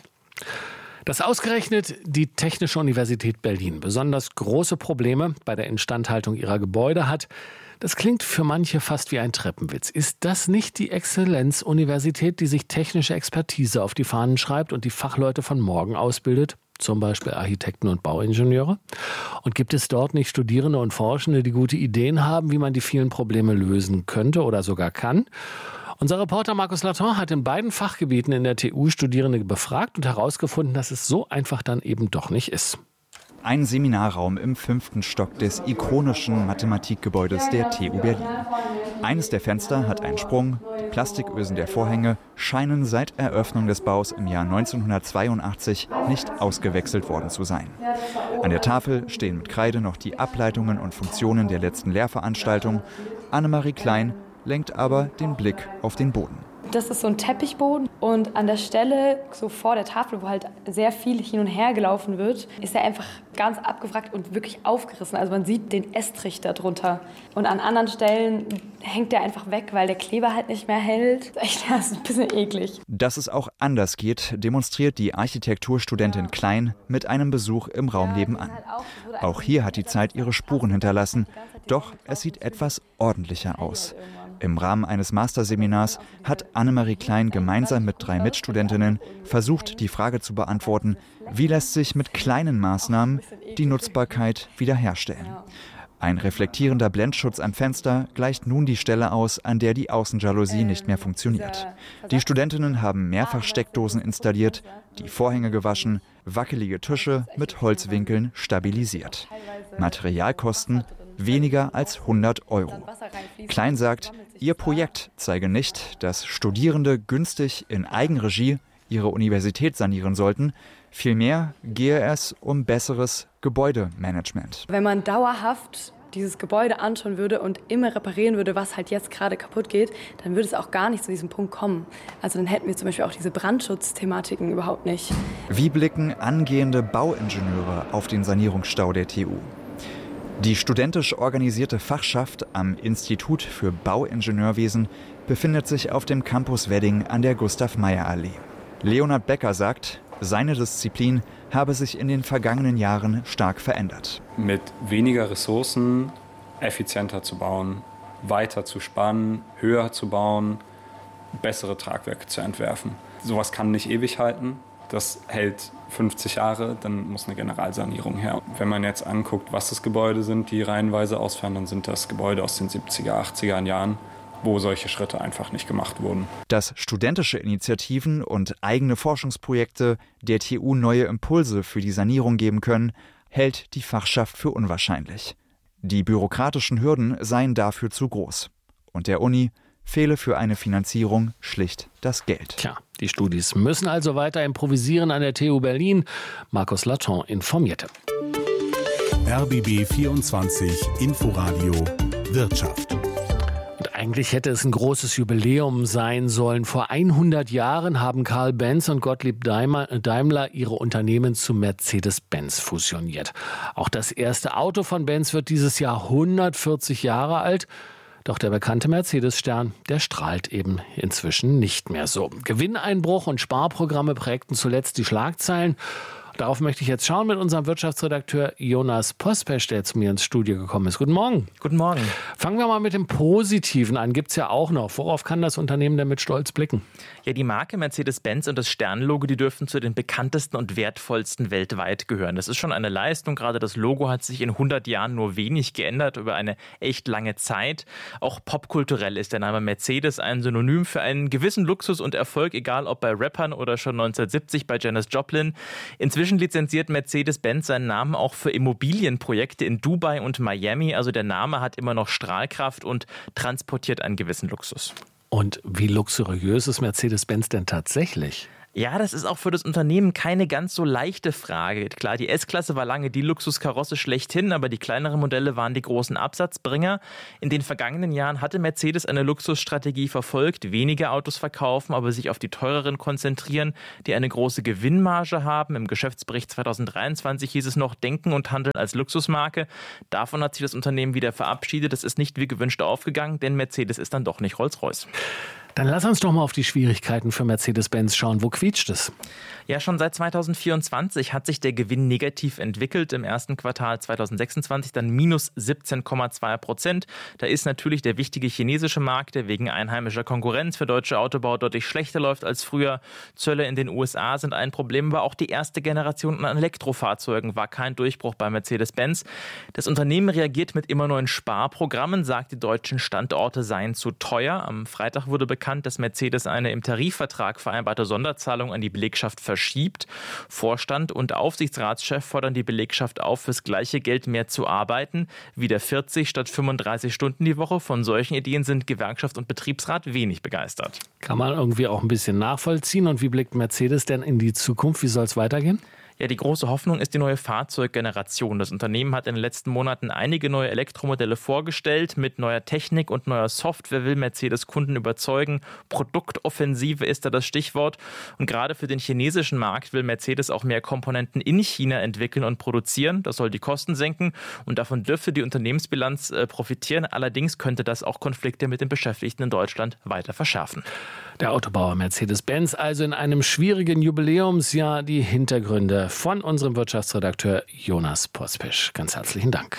Speaker 1: Dass ausgerechnet die Technische Universität Berlin besonders große Probleme bei der Instandhaltung ihrer Gebäude hat, das klingt für manche fast wie ein Treppenwitz. Ist das nicht die Exzellenzuniversität, die sich technische Expertise auf die Fahnen schreibt und die Fachleute von morgen ausbildet? Zum Beispiel Architekten und Bauingenieure? Und gibt es dort nicht Studierende und Forschende, die gute Ideen haben, wie man die vielen Probleme lösen könnte oder sogar kann? Unser Reporter Markus Laton hat in beiden Fachgebieten in der T U Studierende befragt und herausgefunden, dass es so einfach dann eben doch nicht ist.
Speaker 20: Ein Seminarraum im fünften Stock des ikonischen Mathematikgebäudes der T U Berlin. Eines der Fenster hat einen Sprung, die Plastikösen der Vorhänge scheinen seit Eröffnung des Baus im Jahr neunzehnhundertzweiundachtzig nicht ausgewechselt worden zu sein. An der Tafel stehen mit Kreide noch die Ableitungen und Funktionen der letzten Lehrveranstaltung. Annemarie Klein lenkt aber den Blick auf den Boden.
Speaker 21: Das ist so ein Teppichboden und an der Stelle, so vor der Tafel, wo halt sehr viel hin und her gelaufen wird, ist er einfach ganz abgewrackt und wirklich aufgerissen. Also man sieht den Estrich da drunter. Und an anderen Stellen hängt der einfach weg, weil der Kleber halt nicht mehr hält. Echt, das ist ein bisschen eklig.
Speaker 20: Dass es auch anders geht, demonstriert die Architekturstudentin Klein mit einem Besuch im Raum nebenan. Auch hier hat die Zeit ihre Spuren hinterlassen, doch es sieht etwas ordentlicher aus. Im Rahmen eines Masterseminars hat Annemarie Klein gemeinsam mit drei Mitstudentinnen versucht, die Frage zu beantworten, wie lässt sich mit kleinen Maßnahmen die Nutzbarkeit wiederherstellen. Ein reflektierender Blendschutz am Fenster gleicht nun die Stelle aus, an der die Außenjalousie nicht mehr funktioniert. Die Studentinnen haben mehrfach Steckdosen installiert, die Vorhänge gewaschen, wackelige Tische mit Holzwinkeln stabilisiert. Materialkosten weniger als hundert Euro. Klein sagt, ihr Projekt zeige nicht, dass Studierende günstig in Eigenregie ihre Universität sanieren sollten. Vielmehr gehe es um besseres Gebäudemanagement.
Speaker 21: Wenn man dauerhaft dieses Gebäude anschauen würde und immer reparieren würde, was halt jetzt gerade kaputt geht, dann würde es auch gar nicht zu diesem Punkt kommen. Also dann hätten wir zum Beispiel auch diese Brandschutzthematiken überhaupt nicht.
Speaker 20: Wie blicken angehende Bauingenieure auf den Sanierungsstau der T U? Die studentisch organisierte Fachschaft am Institut für Bauingenieurwesen befindet sich auf dem Campus Wedding an der Gustav-Meyer-Allee. Leonhard Becker sagt, seine Disziplin habe sich in den vergangenen Jahren stark verändert.
Speaker 22: Mit weniger Ressourcen effizienter zu bauen, weiter zu spannen, höher zu bauen, bessere Tragwerke zu entwerfen. Sowas kann nicht ewig halten. Das hält fünfzig Jahre, dann muss eine Generalsanierung her. Wenn man jetzt anguckt, was das Gebäude sind, die reihenweise ausfallen, dann sind das Gebäude aus den siebziger, achtziger Jahren, wo solche Schritte einfach nicht gemacht wurden.
Speaker 20: Dass studentische Initiativen und eigene Forschungsprojekte der T U neue Impulse für die Sanierung geben können, hält die Fachschaft für unwahrscheinlich. Die bürokratischen Hürden seien dafür zu groß. Und der Uni fehle für eine Finanzierung schlicht das Geld.
Speaker 1: Tja, die Studis müssen also weiter improvisieren an der T U Berlin. Markus Laton informierte.
Speaker 9: R B B vierundzwanzig Inforadio Wirtschaft.
Speaker 1: Und eigentlich hätte es ein großes Jubiläum sein sollen. Vor hundert Jahren haben Karl Benz und Gottlieb Daimler ihre Unternehmen zu Mercedes-Benz fusioniert. Auch das erste Auto von Benz wird dieses Jahr hundertvierzig Jahre alt. Doch der bekannte Mercedes-Stern, der strahlt eben inzwischen nicht mehr so. Gewinneinbruch und Sparprogramme prägten zuletzt die Schlagzeilen. Darauf möchte ich jetzt schauen mit unserem Wirtschaftsredakteur Jonas Pospesch, der zu mir ins Studio gekommen ist. Guten Morgen.
Speaker 2: Guten Morgen.
Speaker 1: Fangen wir mal mit dem Positiven an. Gibt es ja auch noch. Worauf kann das Unternehmen denn mit Stolz blicken?
Speaker 2: Ja, die Marke Mercedes-Benz und das Sternlogo, die dürfen zu den bekanntesten und wertvollsten weltweit gehören. Das ist schon eine Leistung. Gerade das Logo hat sich in hundert Jahren nur wenig geändert über eine echt lange Zeit. Auch popkulturell ist der Name Mercedes ein Synonym für einen gewissen Luxus und Erfolg, egal ob bei Rappern oder schon neunzehnhundertsiebzig bei Janis Joplin. Inzwischen lizenziert Mercedes-Benz seinen Namen auch für Immobilienprojekte in Dubai und Miami. Also der Name hat immer noch Strahlkraft und transportiert einen gewissen Luxus.
Speaker 1: Und wie luxuriös ist Mercedes-Benz denn tatsächlich?
Speaker 2: Ja, das ist auch für das Unternehmen keine ganz so leichte Frage. Klar, die S-Klasse war lange die Luxuskarosse schlechthin, aber die kleineren Modelle waren die großen Absatzbringer. In den vergangenen Jahren hatte Mercedes eine Luxusstrategie verfolgt, weniger Autos verkaufen, aber sich auf die teureren konzentrieren, die eine große Gewinnmarge haben. Im Geschäftsbericht zweitausenddreiundzwanzig hieß es noch, denken und handeln als Luxusmarke. Davon hat sich das Unternehmen wieder verabschiedet. Das ist nicht wie gewünscht aufgegangen, denn Mercedes ist dann doch nicht Rolls-Royce.
Speaker 1: Dann lass uns doch mal auf die Schwierigkeiten für Mercedes-Benz schauen. Wo quietscht es?
Speaker 2: Ja, schon seit zweitausendvierundzwanzig hat sich der Gewinn negativ entwickelt. Im ersten Quartal zweitausendsechsundzwanzig dann minus siebzehn Komma zwei Prozent. Da ist natürlich der wichtige chinesische Markt, der wegen einheimischer Konkurrenz für deutsche Autobauer deutlich schlechter läuft als früher. Zölle in den U S A sind ein Problem, aber auch die erste Generation an Elektrofahrzeugen war kein Durchbruch bei Mercedes-Benz. Das Unternehmen reagiert mit immer neuen Sparprogrammen, sagt, die deutschen Standorte seien zu teuer. Am Freitag wurde bekannt, dass Mercedes eine im Tarifvertrag vereinbarte Sonderzahlung an die Belegschaft verschiebt. Vorstand und Aufsichtsratschef fordern die Belegschaft auf, fürs gleiche Geld mehr zu arbeiten. Wieder vierzig statt fünfunddreißig Stunden die Woche. Von solchen Ideen sind Gewerkschaft und Betriebsrat wenig begeistert.
Speaker 1: Kann man irgendwie auch ein bisschen nachvollziehen. Und wie blickt Mercedes denn in die Zukunft? Wie soll es weitergehen?
Speaker 2: Ja, die große Hoffnung ist die neue Fahrzeuggeneration. Das Unternehmen hat in den letzten Monaten einige neue Elektromodelle vorgestellt. Mit neuer Technik und neuer Software will Mercedes Kunden überzeugen. Produktoffensive ist da das Stichwort. Und gerade für den chinesischen Markt will Mercedes auch mehr Komponenten in China entwickeln und produzieren. Das soll die Kosten senken und davon dürfte die Unternehmensbilanz äh, profitieren. Allerdings könnte das auch Konflikte mit den Beschäftigten in Deutschland weiter verschärfen.
Speaker 1: Der Autobauer Mercedes-Benz also in einem schwierigen Jubiläumsjahr. Die Hintergründe von unserem Wirtschaftsredakteur Jonas Pospesch. Ganz herzlichen Dank.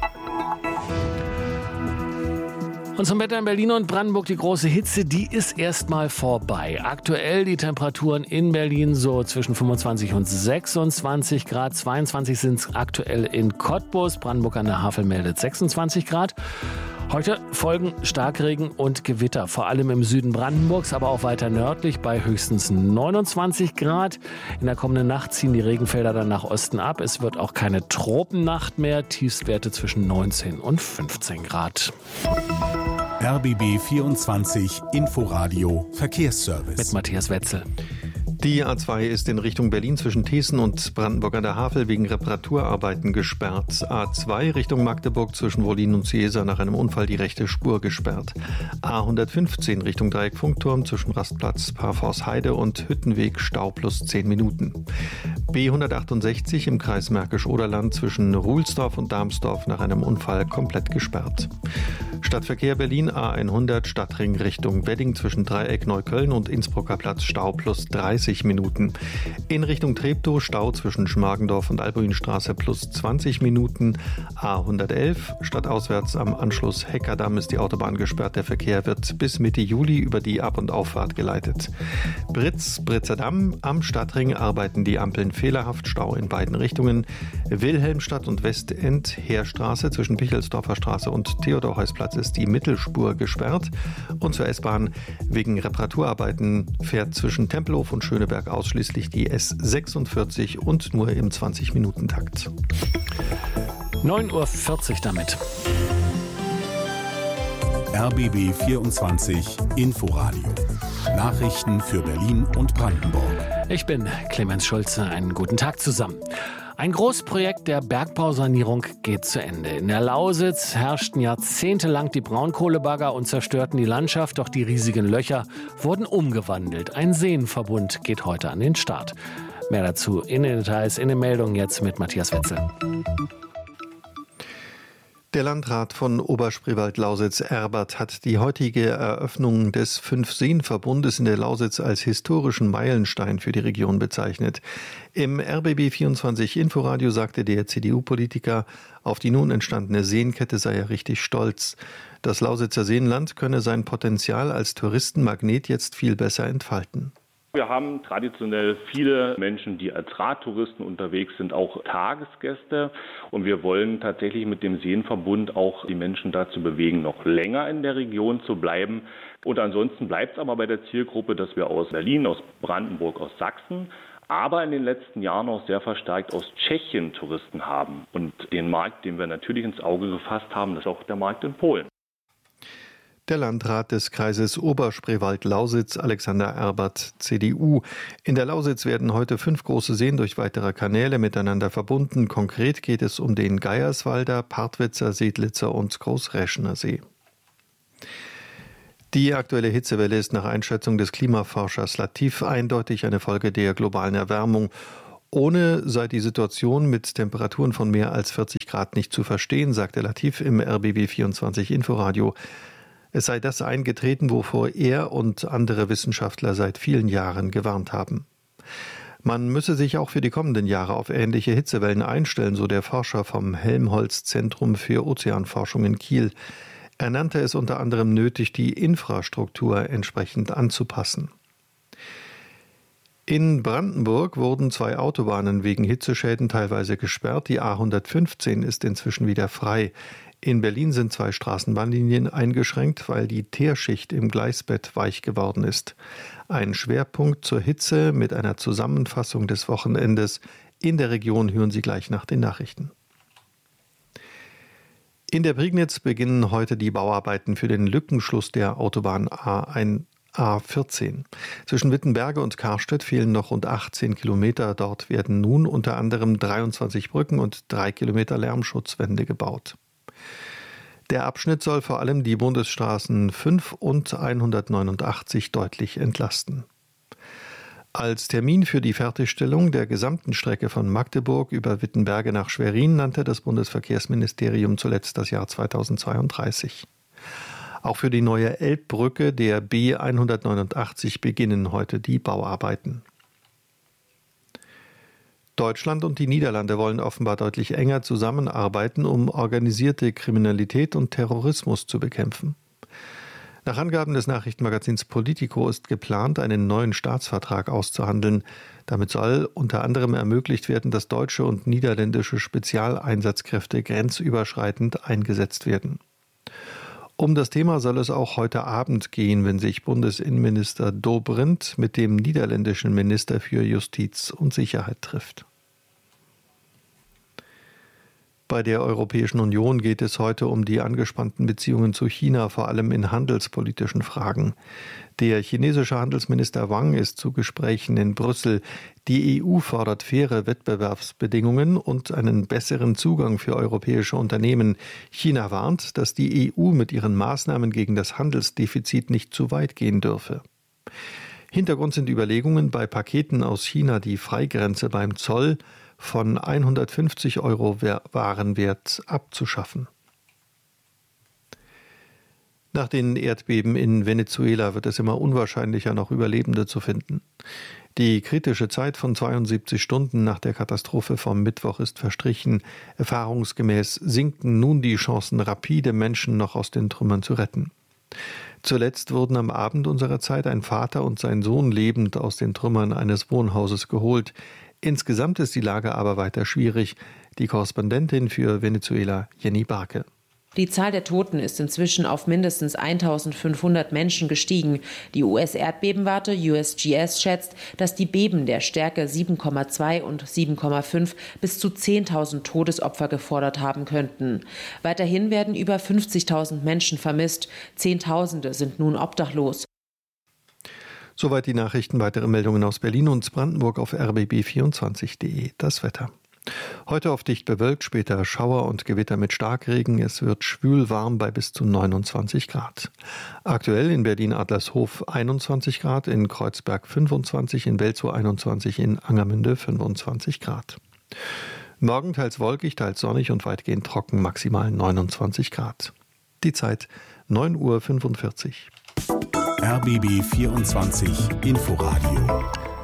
Speaker 1: Und zum Wetter in Berlin und Brandenburg, die große Hitze, die ist erstmal vorbei. Aktuell die Temperaturen in Berlin so zwischen fünfundzwanzig und sechsundzwanzig Grad. zweiundzwanzig sind es aktuell in Cottbus. Brandenburg an der Havel meldet sechsundzwanzig Grad. Heute folgen Starkregen und Gewitter, vor allem im Süden Brandenburgs, aber auch weiter nördlich bei höchstens neunundzwanzig Grad. In der kommenden Nacht ziehen die Regenfelder dann nach Osten ab. Es wird auch keine Tropennacht mehr, Tiefstwerte zwischen neunzehn und fünfzehn Grad.
Speaker 9: R B B vierundzwanzig Inforadio Verkehrsservice.
Speaker 1: Mit Matthias Wetzel.
Speaker 16: Die A zwei ist in Richtung Berlin zwischen Thesen und Brandenburg an der Havel wegen Reparaturarbeiten gesperrt. A zwei Richtung Magdeburg zwischen Wollin und Ciesa nach einem Unfall die rechte Spur gesperrt. A hundertfünfzehn Richtung Dreieck Funkturm zwischen Rastplatz Parforce-Heide und Hüttenweg Stau plus zehn Minuten. B hundertachtundsechzig im Kreis Märkisch-Oderland zwischen Ruhlsdorf und Darmsdorf nach einem Unfall komplett gesperrt. Stadtverkehr Berlin A hundert Stadtring Richtung Wedding zwischen Dreieck Neukölln und Innsbrucker Platz Stau plus dreißig Minuten. In Richtung Treptow Stau zwischen Schmargendorf und Albuinstraße plus zwanzig Minuten. A hundertelf stadtauswärts am Anschluss Heckerdamm ist die Autobahn gesperrt. Der Verkehr wird bis Mitte Juli über die Ab- und Auffahrt geleitet. Britz, Britzer Damm am Stadtring arbeiten die Ampeln fehlerhaft. Stau in beiden Richtungen. Wilhelmstadt und Westend Heerstraße zwischen Pichelsdorfer Straße und Theodor-Heuss-Platz ist die Mittelspur gesperrt. Und zur S-Bahn wegen Reparaturarbeiten fährt zwischen Tempelhof und Schöneberg ausschließlich die S sechsundvierzig und nur im zwanzig-Minuten-Takt.
Speaker 1: neun Uhr vierzig damit.
Speaker 9: R B B vierundzwanzig Inforadio. Nachrichten für Berlin und Brandenburg.
Speaker 1: Ich bin Clemens Schulze. Einen guten Tag zusammen. Ein Großprojekt der Bergbausanierung geht zu Ende. In der Lausitz herrschten jahrzehntelang die Braunkohlebagger und zerstörten die Landschaft, doch die riesigen Löcher wurden umgewandelt. Ein Seenverbund geht heute an den Start. Mehr dazu in den Details in den Meldungen jetzt mit Matthias Wetzel.
Speaker 16: Der Landrat von Oberspreewald-Lausitz, Erbert, hat die heutige Eröffnung des Fünf-Seen-Verbundes in der Lausitz als historischen Meilenstein für die Region bezeichnet. Im R B B vierundzwanzig Inforadio sagte der C D U-Politiker, auf die nun entstandene Seenkette sei er richtig stolz. Das Lausitzer Seenland könne sein Potenzial als Touristenmagnet jetzt viel besser entfalten.
Speaker 4: Wir haben traditionell viele Menschen, die als Radtouristen unterwegs sind, auch Tagesgäste. Und wir wollen tatsächlich mit dem Seenverbund auch die Menschen dazu bewegen, noch länger in der Region zu bleiben. Und ansonsten bleibt es aber bei der Zielgruppe, dass wir aus Berlin, aus Brandenburg, aus Sachsen, aber in den letzten Jahren auch sehr verstärkt aus Tschechien Touristen haben. Und den Markt, den wir natürlich ins Auge gefasst haben, das ist auch der Markt in Polen.
Speaker 16: Der Landrat des Kreises Oberspreewald-Lausitz, Alexander Erbert, C D U. In der Lausitz werden heute fünf große Seen durch weitere Kanäle miteinander verbunden. Konkret geht es um den Geierswalder, Partwitzer, Sedlitzer und Großräschener See. Die aktuelle Hitzewelle ist nach Einschätzung des Klimaforschers Latif eindeutig eine Folge der globalen Erwärmung. Ohne sei die Situation mit Temperaturen von mehr als vierzig Grad nicht zu verstehen, sagte Latif im R B B vierundzwanzig Inforadio. Es sei das eingetreten, wovor er und andere Wissenschaftler seit vielen Jahren gewarnt haben. Man müsse sich auch für die kommenden Jahre auf ähnliche Hitzewellen einstellen, so der Forscher vom Helmholtz-Zentrum für Ozeanforschung in Kiel. Er nannte es unter anderem nötig, die Infrastruktur entsprechend anzupassen. In Brandenburg wurden zwei Autobahnen wegen Hitzeschäden teilweise gesperrt. Die A hundertfünfzehn ist inzwischen wieder frei. In Berlin sind zwei Straßenbahnlinien eingeschränkt, weil die Teerschicht im Gleisbett weich geworden ist. Ein Schwerpunkt zur Hitze mit einer Zusammenfassung des Wochenendes. In der Region hören Sie gleich nach den Nachrichten. In der Prignitz beginnen heute die Bauarbeiten für den Lückenschluss der Autobahn A vierzehn. Zwischen Wittenberge und Karstedt fehlen noch rund achtzehn Kilometer. Dort werden nun unter anderem dreiundzwanzig Brücken und drei Kilometer Lärmschutzwände gebaut. Der Abschnitt soll vor allem die Bundesstraßen fünf und hundertneunundachtzig deutlich entlasten. Als Termin für die Fertigstellung der gesamten Strecke von Magdeburg über Wittenberge nach Schwerin nannte das Bundesverkehrsministerium zuletzt das Jahr zweitausendzweiunddreißig. Auch für die neue Elbbrücke der B hundertneunundachtzig beginnen heute die Bauarbeiten. Deutschland und die Niederlande wollen offenbar deutlich enger zusammenarbeiten, um organisierte Kriminalität und Terrorismus zu bekämpfen. Nach Angaben des Nachrichtenmagazins Politico ist geplant, einen neuen Staatsvertrag auszuhandeln. Damit soll unter anderem ermöglicht werden, dass deutsche und niederländische Spezialeinsatzkräfte grenzüberschreitend eingesetzt werden. Um das Thema soll es auch heute Abend gehen, wenn sich Bundesinnenminister Dobrindt mit dem niederländischen Minister für Justiz und Sicherheit trifft. Bei der Europäischen Union geht es heute um die angespannten Beziehungen zu China, vor allem in handelspolitischen Fragen. Der chinesische Handelsminister Wang ist zu Gesprächen in Brüssel. Die E U fordert faire Wettbewerbsbedingungen und einen besseren Zugang für europäische Unternehmen. China warnt, dass die E U mit ihren Maßnahmen gegen das Handelsdefizit nicht zu weit gehen dürfe. Hintergrund sind Überlegungen, bei Paketen aus China die Freigrenze beim Zoll von hundertfünfzig Euro Warenwert abzuschaffen. Nach den Erdbeben in Venezuela wird es immer unwahrscheinlicher, noch Überlebende zu finden. Die kritische Zeit von zweiundsiebzig Stunden nach der Katastrophe vom Mittwoch ist verstrichen. Erfahrungsgemäß sinken nun die Chancen, rapide Menschen noch aus den Trümmern zu retten. Zuletzt wurden am Abend unserer Zeit ein Vater und sein Sohn lebend aus den Trümmern eines Wohnhauses geholt. Insgesamt ist die Lage aber weiter schwierig. Die Korrespondentin für Venezuela, Jenny Barke.
Speaker 5: Die Zahl der Toten ist inzwischen auf mindestens eintausendfünfhundert Menschen gestiegen. Die U S-Erdbebenwarte U S G S schätzt, dass die Beben der Stärke sieben Komma zwei und sieben Komma fünf bis zu zehntausend Todesopfer gefordert haben könnten. Weiterhin werden über fünfzigtausend Menschen vermisst. Zehntausende sind nun obdachlos.
Speaker 16: Soweit die Nachrichten. Weitere Meldungen aus Berlin und Brandenburg auf r b b vierundzwanzig punkt de. Das Wetter. Heute oft dicht bewölkt, später Schauer und Gewitter mit Starkregen. Es wird schwül warm bei bis zu neunundzwanzig Grad. Aktuell in Berlin-Adlershof einundzwanzig Grad, in Kreuzberg fünfundzwanzig, in Welzow einundzwanzig, in Angermünde fünfundzwanzig Grad. Morgen teils wolkig, teils sonnig und weitgehend trocken, maximal neunundzwanzig Grad. Die Zeit neun Uhr fünfundvierzig.
Speaker 9: R B B vierundzwanzig Inforadio.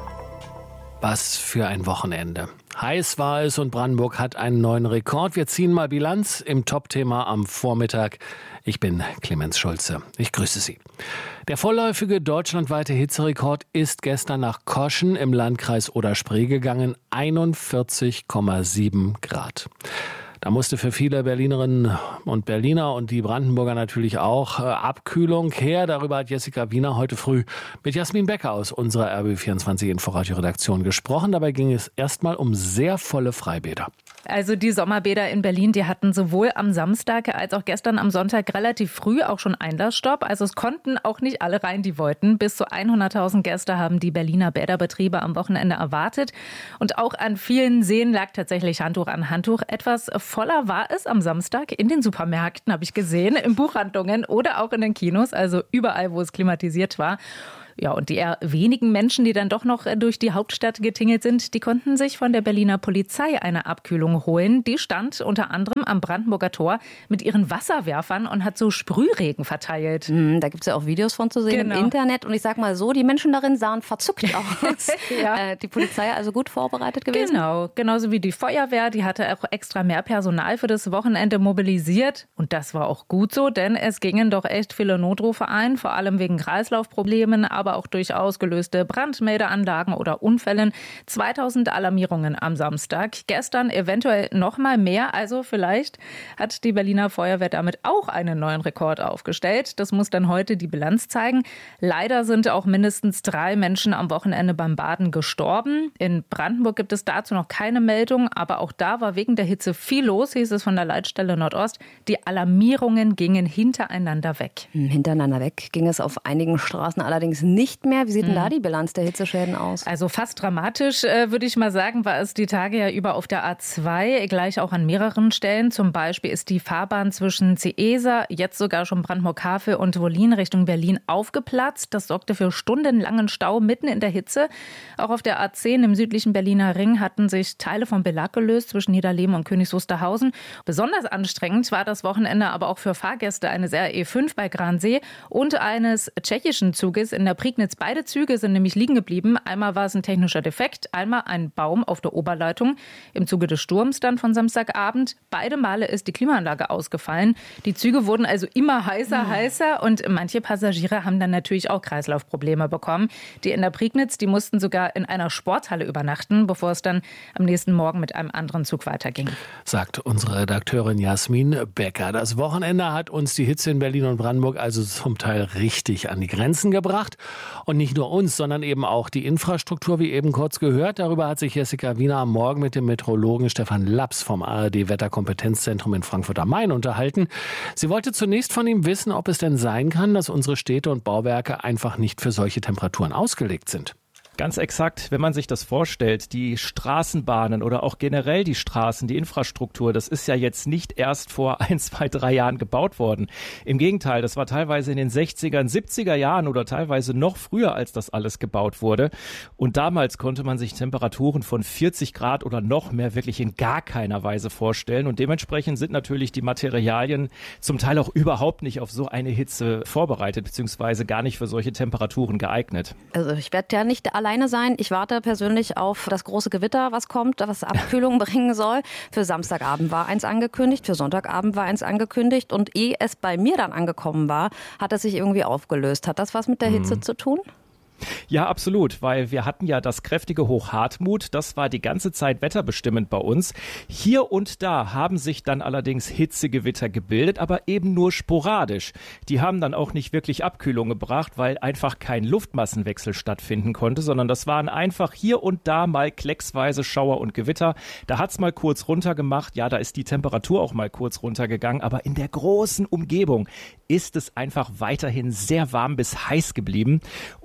Speaker 1: Was für ein Wochenende. Heiß war es und Brandenburg hat einen neuen Rekord. Wir ziehen mal Bilanz im Top-Thema am Vormittag. Ich bin Clemens Schulze. Ich grüße Sie. Der vorläufige deutschlandweite Hitzerekord ist gestern nach Koschen im Landkreis Oder-Spree gegangen. einundvierzig Komma sieben Grad. Da musste für viele Berlinerinnen und Berliner und die Brandenburger natürlich auch äh, Abkühlung her. Darüber hat Jessica Wiener heute früh mit Jasmin Becker aus unserer R B B vierundzwanzig Inforadio-Redaktion gesprochen. Dabei ging es erstmal um sehr volle Freibäder.
Speaker 6: Also die Sommerbäder in Berlin, die hatten sowohl am Samstag als auch gestern am Sonntag relativ früh auch schon Einlassstopp. Also es konnten auch nicht alle rein, die wollten. Bis zu hunderttausend Gäste haben die Berliner Bäderbetriebe am Wochenende erwartet. Und auch an vielen Seen lag tatsächlich Handtuch an Handtuch. Etwas voller war es am Samstag in den Supermärkten, habe ich gesehen, in Buchhandlungen oder auch in den Kinos. Also überall, wo es klimatisiert war. Ja, und die eher wenigen Menschen, die dann doch noch durch die Hauptstadt getingelt sind, die konnten sich von der Berliner Polizei eine Abkühlung holen. Die stand unter anderem am Brandenburger Tor mit ihren Wasserwerfern und hat so Sprühregen verteilt.
Speaker 7: Mm, da gibt es ja auch Videos von zu sehen genau. im Internet. Und ich sag mal so, die Menschen darin sahen verzückt aus. ja. äh, die Polizei also gut vorbereitet gewesen.
Speaker 6: Genau, genauso wie die Feuerwehr. Die hatte auch extra mehr Personal für das Wochenende mobilisiert. Und das war auch gut so, denn es gingen doch echt viele Notrufe ein, vor allem wegen Kreislaufproblemen, aber auch durch ausgelöste Brandmeldeanlagen oder Unfällen. zweitausend Alarmierungen am Samstag. Gestern eventuell noch mal mehr. Also vielleicht hat die Berliner Feuerwehr damit auch einen neuen Rekord aufgestellt. Das muss dann heute die Bilanz zeigen. Leider sind auch mindestens drei Menschen am Wochenende beim Baden gestorben. In Brandenburg gibt es dazu noch keine Meldung, aber auch da war wegen der Hitze viel los, hieß es von der Leitstelle Nordost. Die Alarmierungen gingen hintereinander weg.
Speaker 7: Hintereinander weg ging es auf einigen Straßen allerdings nicht mehr. Wie sieht denn da die Bilanz der Hitzeschäden aus?
Speaker 6: Also fast dramatisch, äh, würde ich mal sagen, war es die Tage ja über auf der A zwei, gleich auch an mehreren Stellen. Zum Beispiel ist die Fahrbahn zwischen Ciesa, jetzt sogar schon Brandenburg-Havel und Wollin Richtung Berlin aufgeplatzt. Das sorgte für stundenlangen Stau mitten in der Hitze. Auch auf der A zehn im südlichen Berliner Ring hatten sich Teile vom Belag gelöst zwischen Niederleben und Königs Wusterhausen. Besonders anstrengend war das Wochenende aber auch für Fahrgäste eines R E fünf bei Gransee und eines tschechischen Zuges in der Prignitz. Beide Züge sind nämlich liegen geblieben. Einmal war es ein technischer Defekt, einmal ein Baum auf der Oberleitung. Im Zuge des Sturms dann von Samstagabend. Beide Male ist die Klimaanlage ausgefallen. Die Züge wurden also immer heißer, mhm. heißer und manche Passagiere haben dann natürlich auch Kreislaufprobleme bekommen. Die in der Prignitz, die mussten sogar in einer Sporthalle übernachten, bevor es dann am nächsten Morgen mit einem anderen Zug weiterging.
Speaker 1: Sagt unsere Redakteurin Jasmin Becker. Das Wochenende hat uns die Hitze in Berlin und Brandenburg also zum Teil richtig an die Grenzen gebracht. Und nicht nur uns, sondern eben auch die Infrastruktur, wie eben kurz gehört. Darüber hat sich Jessica Wiener am Morgen mit dem Meteorologen Stefan Laps vom A R D-Wetterkompetenzzentrum in Frankfurt am Main unterhalten. Sie wollte zunächst von ihm wissen, ob es denn sein kann, dass unsere Städte und Bauwerke einfach nicht für solche Temperaturen ausgelegt sind.
Speaker 23: Ganz exakt, wenn man sich das vorstellt, die Straßenbahnen oder auch generell die Straßen, die Infrastruktur, das ist ja jetzt nicht erst vor ein, zwei, drei Jahren gebaut worden. Im Gegenteil, das war teilweise in den sechziger, siebziger Jahren oder teilweise noch früher, als das alles gebaut wurde. Und damals konnte man sich Temperaturen von vierzig Grad oder noch mehr wirklich in gar keiner Weise vorstellen. Und dementsprechend sind natürlich die Materialien zum Teil auch überhaupt nicht auf so eine Hitze vorbereitet, beziehungsweise gar nicht für solche Temperaturen geeignet.
Speaker 7: Also ich werde ja nicht alleine sein. Ich warte persönlich auf das große Gewitter, was kommt, was Abkühlung bringen soll. Für Samstagabend war eins angekündigt, für Sonntagabend war eins angekündigt und ehe es bei mir dann angekommen war, hat es sich irgendwie aufgelöst. Hat das was mit der Hitze hm. zu tun?
Speaker 23: Ja, absolut, weil wir hatten ja das kräftige Hoch Hartmut, das war die ganze Zeit wetterbestimmend bei uns. Hier und da haben sich dann allerdings Hitzegewitter gebildet, aber eben nur sporadisch. Die haben dann auch nicht wirklich Abkühlung gebracht, weil einfach kein Luftmassenwechsel stattfinden konnte, sondern das waren einfach hier und da mal klecksweise Schauer und Gewitter. Da hat's mal kurz runtergemacht, ja, da ist die Temperatur auch mal kurz runtergegangen, aber in der großen Umgebung ist es einfach weiterhin sehr warm bis heiß geblieben und deswegen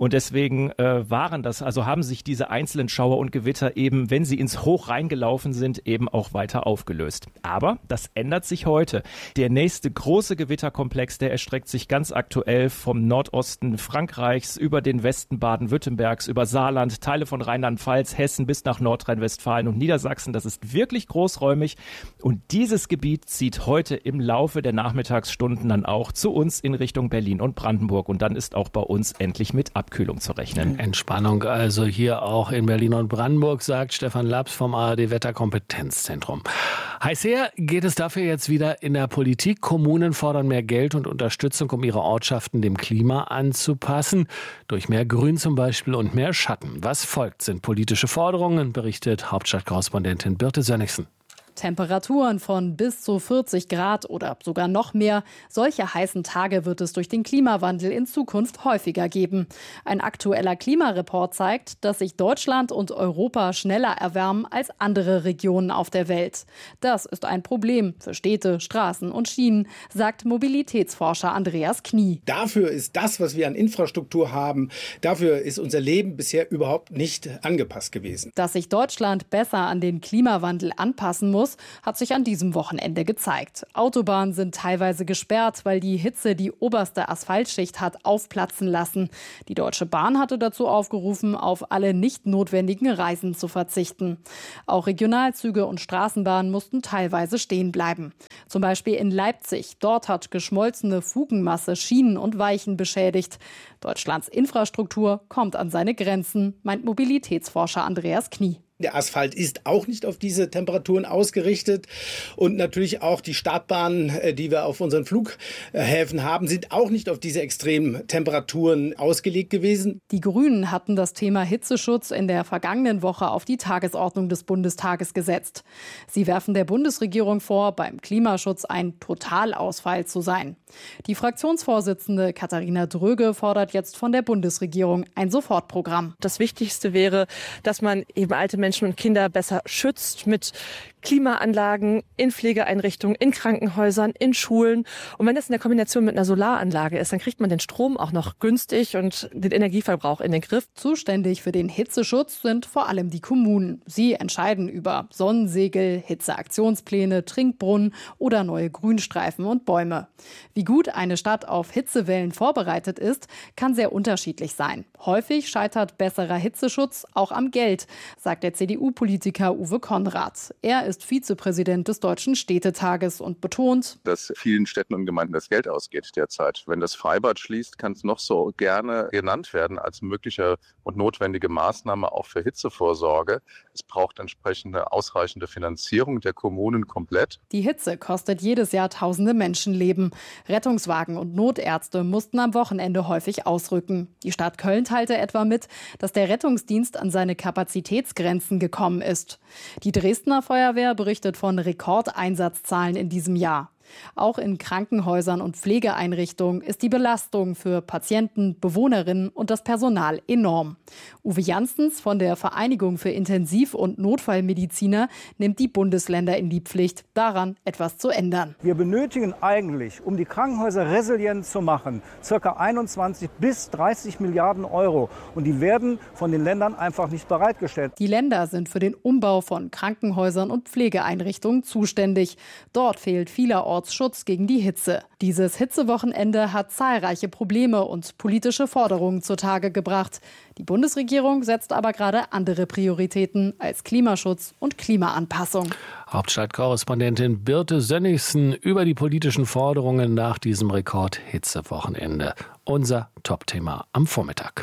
Speaker 23: deswegen äh, waren das, also haben sich diese einzelnen Schauer und Gewitter eben, wenn sie ins Hoch reingelaufen sind, eben auch weiter aufgelöst. Aber das ändert sich heute. Der nächste große Gewitterkomplex, der erstreckt sich ganz aktuell vom Nordosten Frankreichs über den Westen Baden-Württembergs, über Saarland, Teile von Rheinland-Pfalz, Hessen bis nach Nordrhein-Westfalen und Niedersachsen. Das ist wirklich großräumig und dieses Gebiet zieht heute im Laufe der Nachmittagsstunden dann auch zu uns in Richtung Berlin und Brandenburg und dann ist auch bei uns endlich mit Abkühlung zu rechnen.
Speaker 1: Entspannung also hier auch in Berlin und Brandenburg, sagt Stefan Laps vom A R D Wetterkompetenzzentrum. Heiß her geht es dafür jetzt wieder in der Politik. Kommunen fordern mehr Geld und Unterstützung, um ihre Ortschaften dem Klima anzupassen. Durch mehr Grün zum Beispiel und mehr Schatten. Was folgt, sind politische Forderungen, berichtet Hauptstadtkorrespondentin Birte Sönnigsen.
Speaker 13: Temperaturen von bis zu vierzig Grad oder sogar noch mehr. Solche heißen Tage wird es durch den Klimawandel in Zukunft häufiger geben. Ein aktueller Klimareport zeigt, dass sich Deutschland und Europa schneller erwärmen als andere Regionen auf der Welt. Das ist ein Problem für Städte, Straßen und Schienen, sagt Mobilitätsforscher Andreas Knie.
Speaker 3: Dafür ist das, was wir an Infrastruktur haben, dafür ist unser Leben bisher überhaupt nicht angepasst gewesen.
Speaker 13: Dass sich Deutschland besser an den Klimawandel anpassen muss, hat sich an diesem Wochenende gezeigt. Autobahnen sind teilweise gesperrt, weil die Hitze die oberste Asphaltschicht hat aufplatzen lassen. Die Deutsche Bahn hatte dazu aufgerufen, auf alle nicht notwendigen Reisen zu verzichten. Auch Regionalzüge und Straßenbahnen mussten teilweise stehen bleiben. Zum Beispiel in Leipzig. Dort hat geschmolzene Fugenmasse Schienen und Weichen beschädigt. Deutschlands Infrastruktur kommt an seine Grenzen, meint Mobilitätsforscher Andreas Knie.
Speaker 3: Der Asphalt ist auch nicht auf diese Temperaturen ausgerichtet und natürlich auch die Startbahnen, die wir auf unseren Flughäfen haben, sind auch nicht auf diese extremen Temperaturen ausgelegt gewesen.
Speaker 13: Die Grünen hatten das Thema Hitzeschutz in der vergangenen Woche auf die Tagesordnung des Bundestages gesetzt. Sie werfen der Bundesregierung vor, beim Klimaschutz ein Totalausfall zu sein. Die Fraktionsvorsitzende Katharina Dröge fordert jetzt von der Bundesregierung ein Sofortprogramm.
Speaker 8: Das Wichtigste wäre, dass man eben alte Menschen Menschen und Kinder besser schützt mit Klimaanlagen in Pflegeeinrichtungen, in Krankenhäusern, in Schulen. Und wenn das in der Kombination mit einer Solaranlage ist, dann kriegt man den Strom auch noch günstig und den Energieverbrauch in den Griff.
Speaker 13: Zuständig für den Hitzeschutz sind vor allem die Kommunen. Sie entscheiden über Sonnensegel, Hitzeaktionspläne, Trinkbrunnen oder neue Grünstreifen und Bäume. Wie gut eine Stadt auf Hitzewellen vorbereitet ist, kann sehr unterschiedlich sein. Häufig scheitert besserer Hitzeschutz auch am Geld, sagt der C D U-Politiker Uwe Konrad. Er ist Vizepräsident des Deutschen Städtetages und betont,
Speaker 12: dass vielen Städten und Gemeinden das Geld ausgeht derzeit. Wenn das Freibad schließt, kann es noch so gerne genannt werden als mögliche und notwendige Maßnahme auch für Hitzevorsorge. Es braucht entsprechende ausreichende Finanzierung der Kommunen komplett.
Speaker 13: Die Hitze kostet jedes Jahr tausende Menschenleben. Rettungswagen und Notärzte mussten am Wochenende häufig ausrücken. Die Stadt Köln teilte etwa mit, dass der Rettungsdienst an seine Kapazitätsgrenzen gekommen ist. Die Dresdner Feuerwehr berichtet von Rekordeinsatzzahlen in diesem Jahr. Auch in Krankenhäusern und Pflegeeinrichtungen ist die Belastung für Patienten, Bewohnerinnen und das Personal enorm. Uwe Janssens von der Vereinigung für Intensiv- und Notfallmediziner nimmt die Bundesländer in die Pflicht, daran etwas zu ändern.
Speaker 24: Wir benötigen eigentlich, um die Krankenhäuser resilient zu machen, ca. einundzwanzig bis dreißig Milliarden Euro. Und die werden von den Ländern einfach nicht bereitgestellt.
Speaker 13: Die Länder sind für den Umbau von Krankenhäusern und Pflegeeinrichtungen zuständig. Dort fehlt vielerorts Schutz gegen die Hitze. Dieses Hitzewochenende hat zahlreiche Probleme und politische Forderungen zutage gebracht. Die Bundesregierung setzt aber gerade andere Prioritäten als Klimaschutz und Klimaanpassung.
Speaker 1: Hauptstadtkorrespondentin Birte Sönnigsen über die politischen Forderungen nach diesem Rekord-Hitzewochenende. Unser Top-Thema am Vormittag.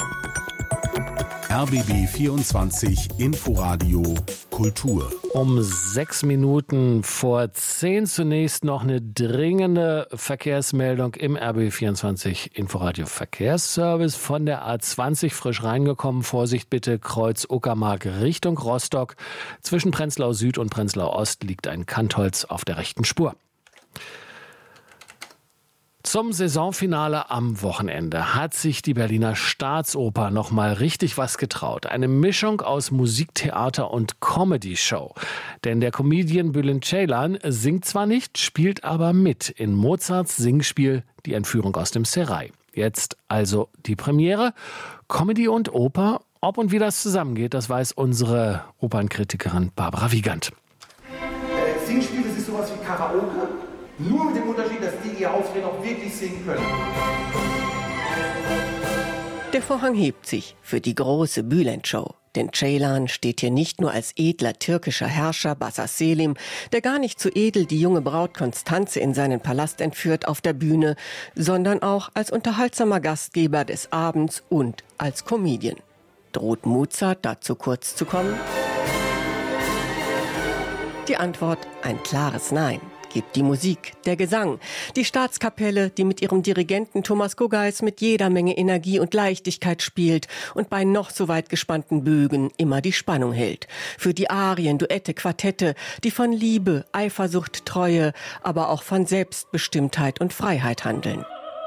Speaker 9: R B B vierundzwanzig Inforadio Kultur.
Speaker 1: Um sechs Minuten vor zehn zunächst noch eine dringende Verkehrsmeldung im R B B vierundzwanzig Inforadio Verkehrsservice von der A zwanzig frisch reingekommen. Vorsicht bitte, Kreuz Uckermark Richtung Rostock. Zwischen Prenzlau Süd und Prenzlau Ost liegt ein Kantholz auf der rechten Spur. Zum Saisonfinale am Wochenende hat sich die Berliner Staatsoper noch mal richtig was getraut. Eine Mischung aus Musiktheater und Comedy-Show. Denn der Comedian Bülent Ceylan singt zwar nicht, spielt aber mit in Mozarts Singspiel Die Entführung aus dem Serail. Jetzt also die Premiere. Comedy und Oper, ob und wie das zusammengeht, das weiß unsere Opernkritikerin Barbara Wiegand.
Speaker 10: Äh, Singspiel, das ist sowas wie Karaoke, nur mit dem Unterschied, dass die, die hier auftreten, auch wirklich singen können.
Speaker 11: Der Vorhang hebt sich für die große Bülent-Show. Denn Ceylan steht hier nicht nur als edler türkischer Herrscher Bassa Selim, der gar nicht so edel die junge Braut Konstanze in seinen Palast entführt, auf der Bühne, sondern auch als unterhaltsamer Gastgeber des Abends und als Comedian. Droht Mozart dazu kurz zu kommen? Die Antwort: ein klares Nein. Gibt die Musik, der Gesang, die Staatskapelle, die mit ihrem Dirigenten Thomas Guggeis mit jeder Menge Energie und Leichtigkeit spielt und bei noch so weit gespannten Bögen immer die Spannung hält. Für die Arien, Duette, Quartette, die von Liebe, Eifersucht, Treue, aber auch von Selbstbestimmtheit und Freiheit handeln.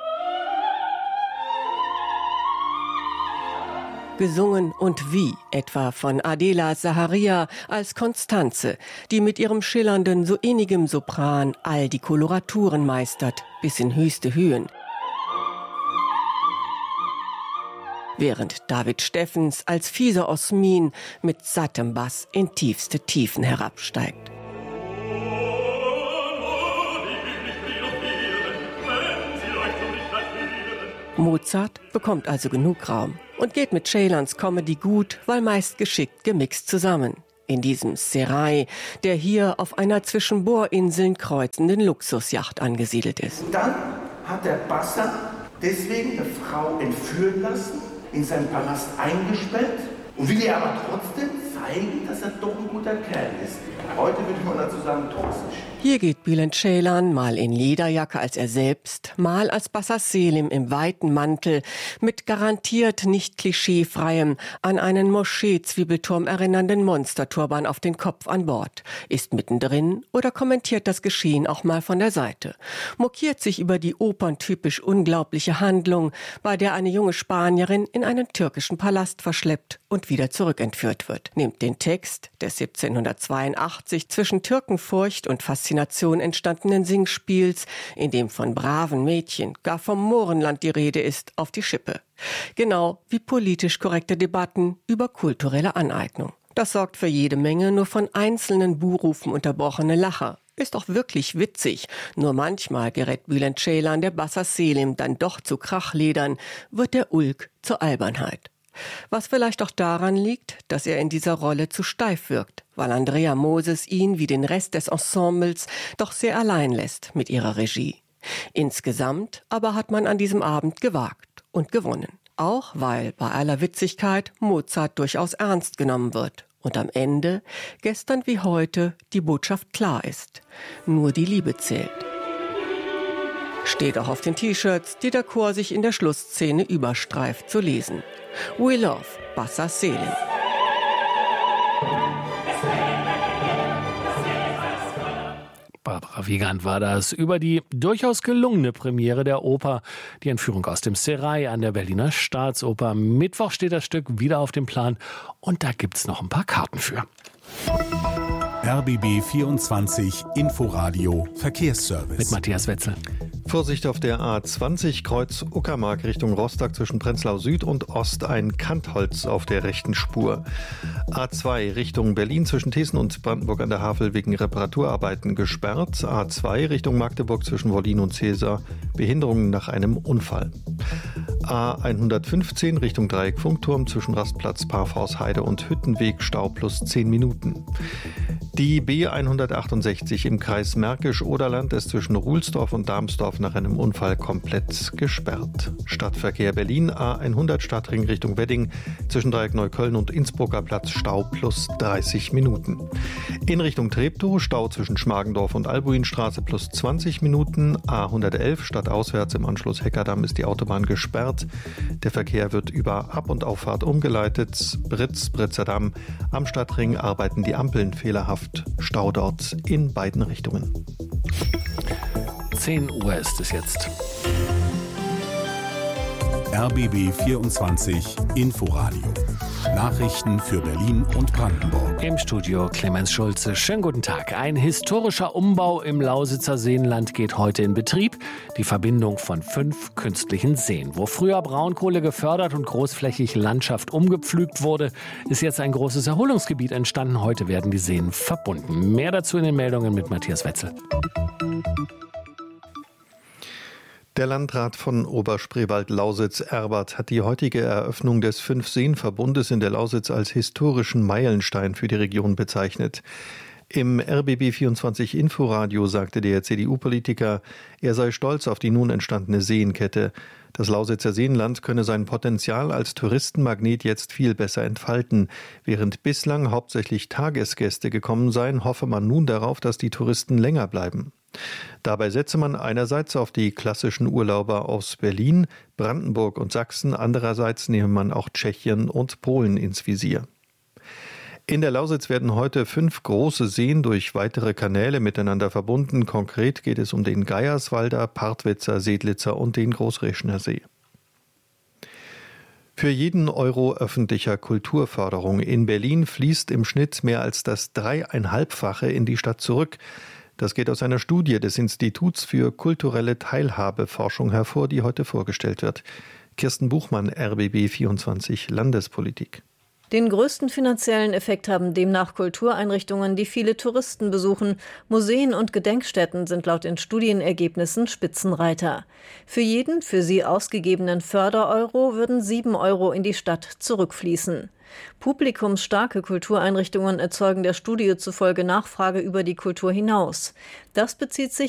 Speaker 11: Gesungen und wie, etwa von Adela Zaharia als Konstanze, die mit ihrem schillernden, so innigem Sopran all die Koloraturen meistert, bis in höchste Höhen. Während David Steffens als fieser Osmin mit sattem Bass in tiefste Tiefen herabsteigt. Mozart bekommt also genug Raum und geht mit Ceylans Comedy gut, weil meist geschickt gemixt zusammen. In diesem Serai, der hier auf einer zwischen Bohrinseln kreuzenden Luxusjacht angesiedelt ist.
Speaker 10: Dann hat der Bassa deswegen eine Frau entführen lassen, in seinen Palast eingesperrt und will ihr aber trotzdem zeigen, dass er doch ein guter Kerl ist. Heute würde man dazu sagen, toxisch.
Speaker 11: Hier geht Bülent Ceylan mal in Lederjacke als er selbst, mal als Bassa Selim im weiten Mantel mit garantiert nicht klischeefreiem, an einen Moschee-Zwiebelturm erinnernden Monsterturban auf den Kopf an Bord, ist mittendrin oder kommentiert das Geschehen auch mal von der Seite, mokiert sich über die operntypisch unglaubliche Handlung, bei der eine junge Spanierin in einen türkischen Palast verschleppt und wieder zurückentführt wird, nimmt den Text des siebzehnhundertzweiundachtzig zwischen Türkenfurcht und Faszination entstandenen Singspiels, in dem von braven Mädchen, gar vom Mohrenland die Rede ist, auf die Schippe. Genau wie politisch korrekte Debatten über kulturelle Aneignung. Das sorgt für jede Menge nur von einzelnen Buhrufen unterbrochene Lacher. Ist auch wirklich witzig, nur manchmal gerät Bülent Ceylan der Bassa Selim dann doch zu Krachledern, wird der Ulk zur Albernheit. Was vielleicht auch daran liegt, dass er in dieser Rolle zu steif wirkt, weil Andrea Moses ihn wie den Rest des Ensembles doch sehr allein lässt mit ihrer Regie. Insgesamt aber hat man an diesem Abend gewagt und gewonnen. Auch weil bei aller Witzigkeit Mozart durchaus ernst genommen wird. Und am Ende, gestern wie heute, die Botschaft klar ist. Nur die Liebe zählt. Steht auch auf den T-Shirts, die der Chor sich in der Schlussszene überstreift, zu lesen. We love Bassa Selim.
Speaker 1: Barbara Wiegand war das über die durchaus gelungene Premiere der Oper, die Entführung aus dem Serai an der Berliner Staatsoper. Mittwoch steht das Stück wieder auf dem Plan und da gibt's noch ein paar Karten für.
Speaker 9: R B B vierundzwanzig Inforadio Verkehrsservice.
Speaker 1: Mit Matthias Wetzel.
Speaker 16: Vorsicht auf der A zwanzig Kreuz Uckermark Richtung Rostock zwischen Prenzlau Süd und Ost ein Kantholz auf der rechten Spur. A zwei Richtung Berlin zwischen Thesen und Brandenburg an der Havel wegen Reparaturarbeiten gesperrt. A zwei Richtung Magdeburg zwischen Wollin und Cäsar Behinderungen nach einem Unfall. A hundertfünfzehn Richtung Dreieck Funkturm zwischen Rastplatz Parforce-Heide und Hüttenweg Stau plus zehn Minuten. Die B hundertachtundsechzig im Kreis Märkisch-Oderland ist zwischen Ruhlsdorf und Darmsdorf nach einem Unfall komplett gesperrt. Stadtverkehr Berlin A hundert Stadtring Richtung Wedding zwischen Dreieck Neukölln und Innsbrucker Platz Stau plus dreißig Minuten. In Richtung Treptow Stau zwischen Schmargendorf und Albuinstraße plus zwanzig Minuten. A hundertelf stadtauswärts im Anschluss Heckerdamm ist die Autobahn gesperrt. Der Verkehr wird über Ab- und Auffahrt umgeleitet. Britz, Britzerdamm. Am Stadtring arbeiten die Ampeln fehlerhaft. Stau dort in beiden Richtungen.
Speaker 1: zehn Uhr ist es jetzt.
Speaker 9: R B B vierundzwanzig Inforadio. Nachrichten für Berlin und Brandenburg.
Speaker 1: Im Studio Clemens Schulze. Schönen guten Tag. Ein historischer Umbau im Lausitzer Seenland geht heute in Betrieb. Die Verbindung von fünf künstlichen Seen. Wo früher Braunkohle gefördert und großflächig Landschaft umgepflügt wurde, ist jetzt ein großes Erholungsgebiet entstanden. Heute werden die Seen verbunden. Mehr dazu in den Meldungen mit Matthias Wetzel.
Speaker 16: Der Landrat von Oberspreewald-Lausitz, Erbert, hat die heutige Eröffnung des Fünf-Seen-Verbundes in der Lausitz als historischen Meilenstein für die Region bezeichnet. Im R B B vierundzwanzig Inforadio sagte der C D U-Politiker, er sei stolz auf die nun entstandene Seenkette. Das Lausitzer Seenland könne sein Potenzial als Touristenmagnet jetzt viel besser entfalten. Während bislang hauptsächlich Tagesgäste gekommen seien, hoffe man nun darauf, dass die Touristen länger bleiben. Dabei setze man einerseits auf die klassischen Urlauber aus Berlin, Brandenburg und Sachsen, andererseits nehme man auch Tschechien und Polen ins Visier. In der Lausitz werden heute fünf große Seen durch weitere Kanäle miteinander verbunden. Konkret geht es um den Geierswalder, Partwitzer, Sedlitzer und den Großreschner See. Für jeden Euro öffentlicher Kulturförderung in Berlin fließt im Schnitt mehr als das dreieinhalbfache in die Stadt zurück. Das geht aus einer Studie des Instituts für kulturelle Teilhabeforschung hervor, die heute vorgestellt wird. Kirsten Buchmann, R B B vierundzwanzig Landespolitik.
Speaker 14: Den größten finanziellen Effekt haben demnach Kultureinrichtungen, die viele Touristen besuchen. Museen und Gedenkstätten sind laut den Studienergebnissen Spitzenreiter. Für jeden für sie ausgegebenen Fördereuro würden sieben Euro in die Stadt zurückfließen. Publikumsstarke Kultureinrichtungen erzeugen der Studie zufolge Nachfrage über die Kultur hinaus. Das bezieht sich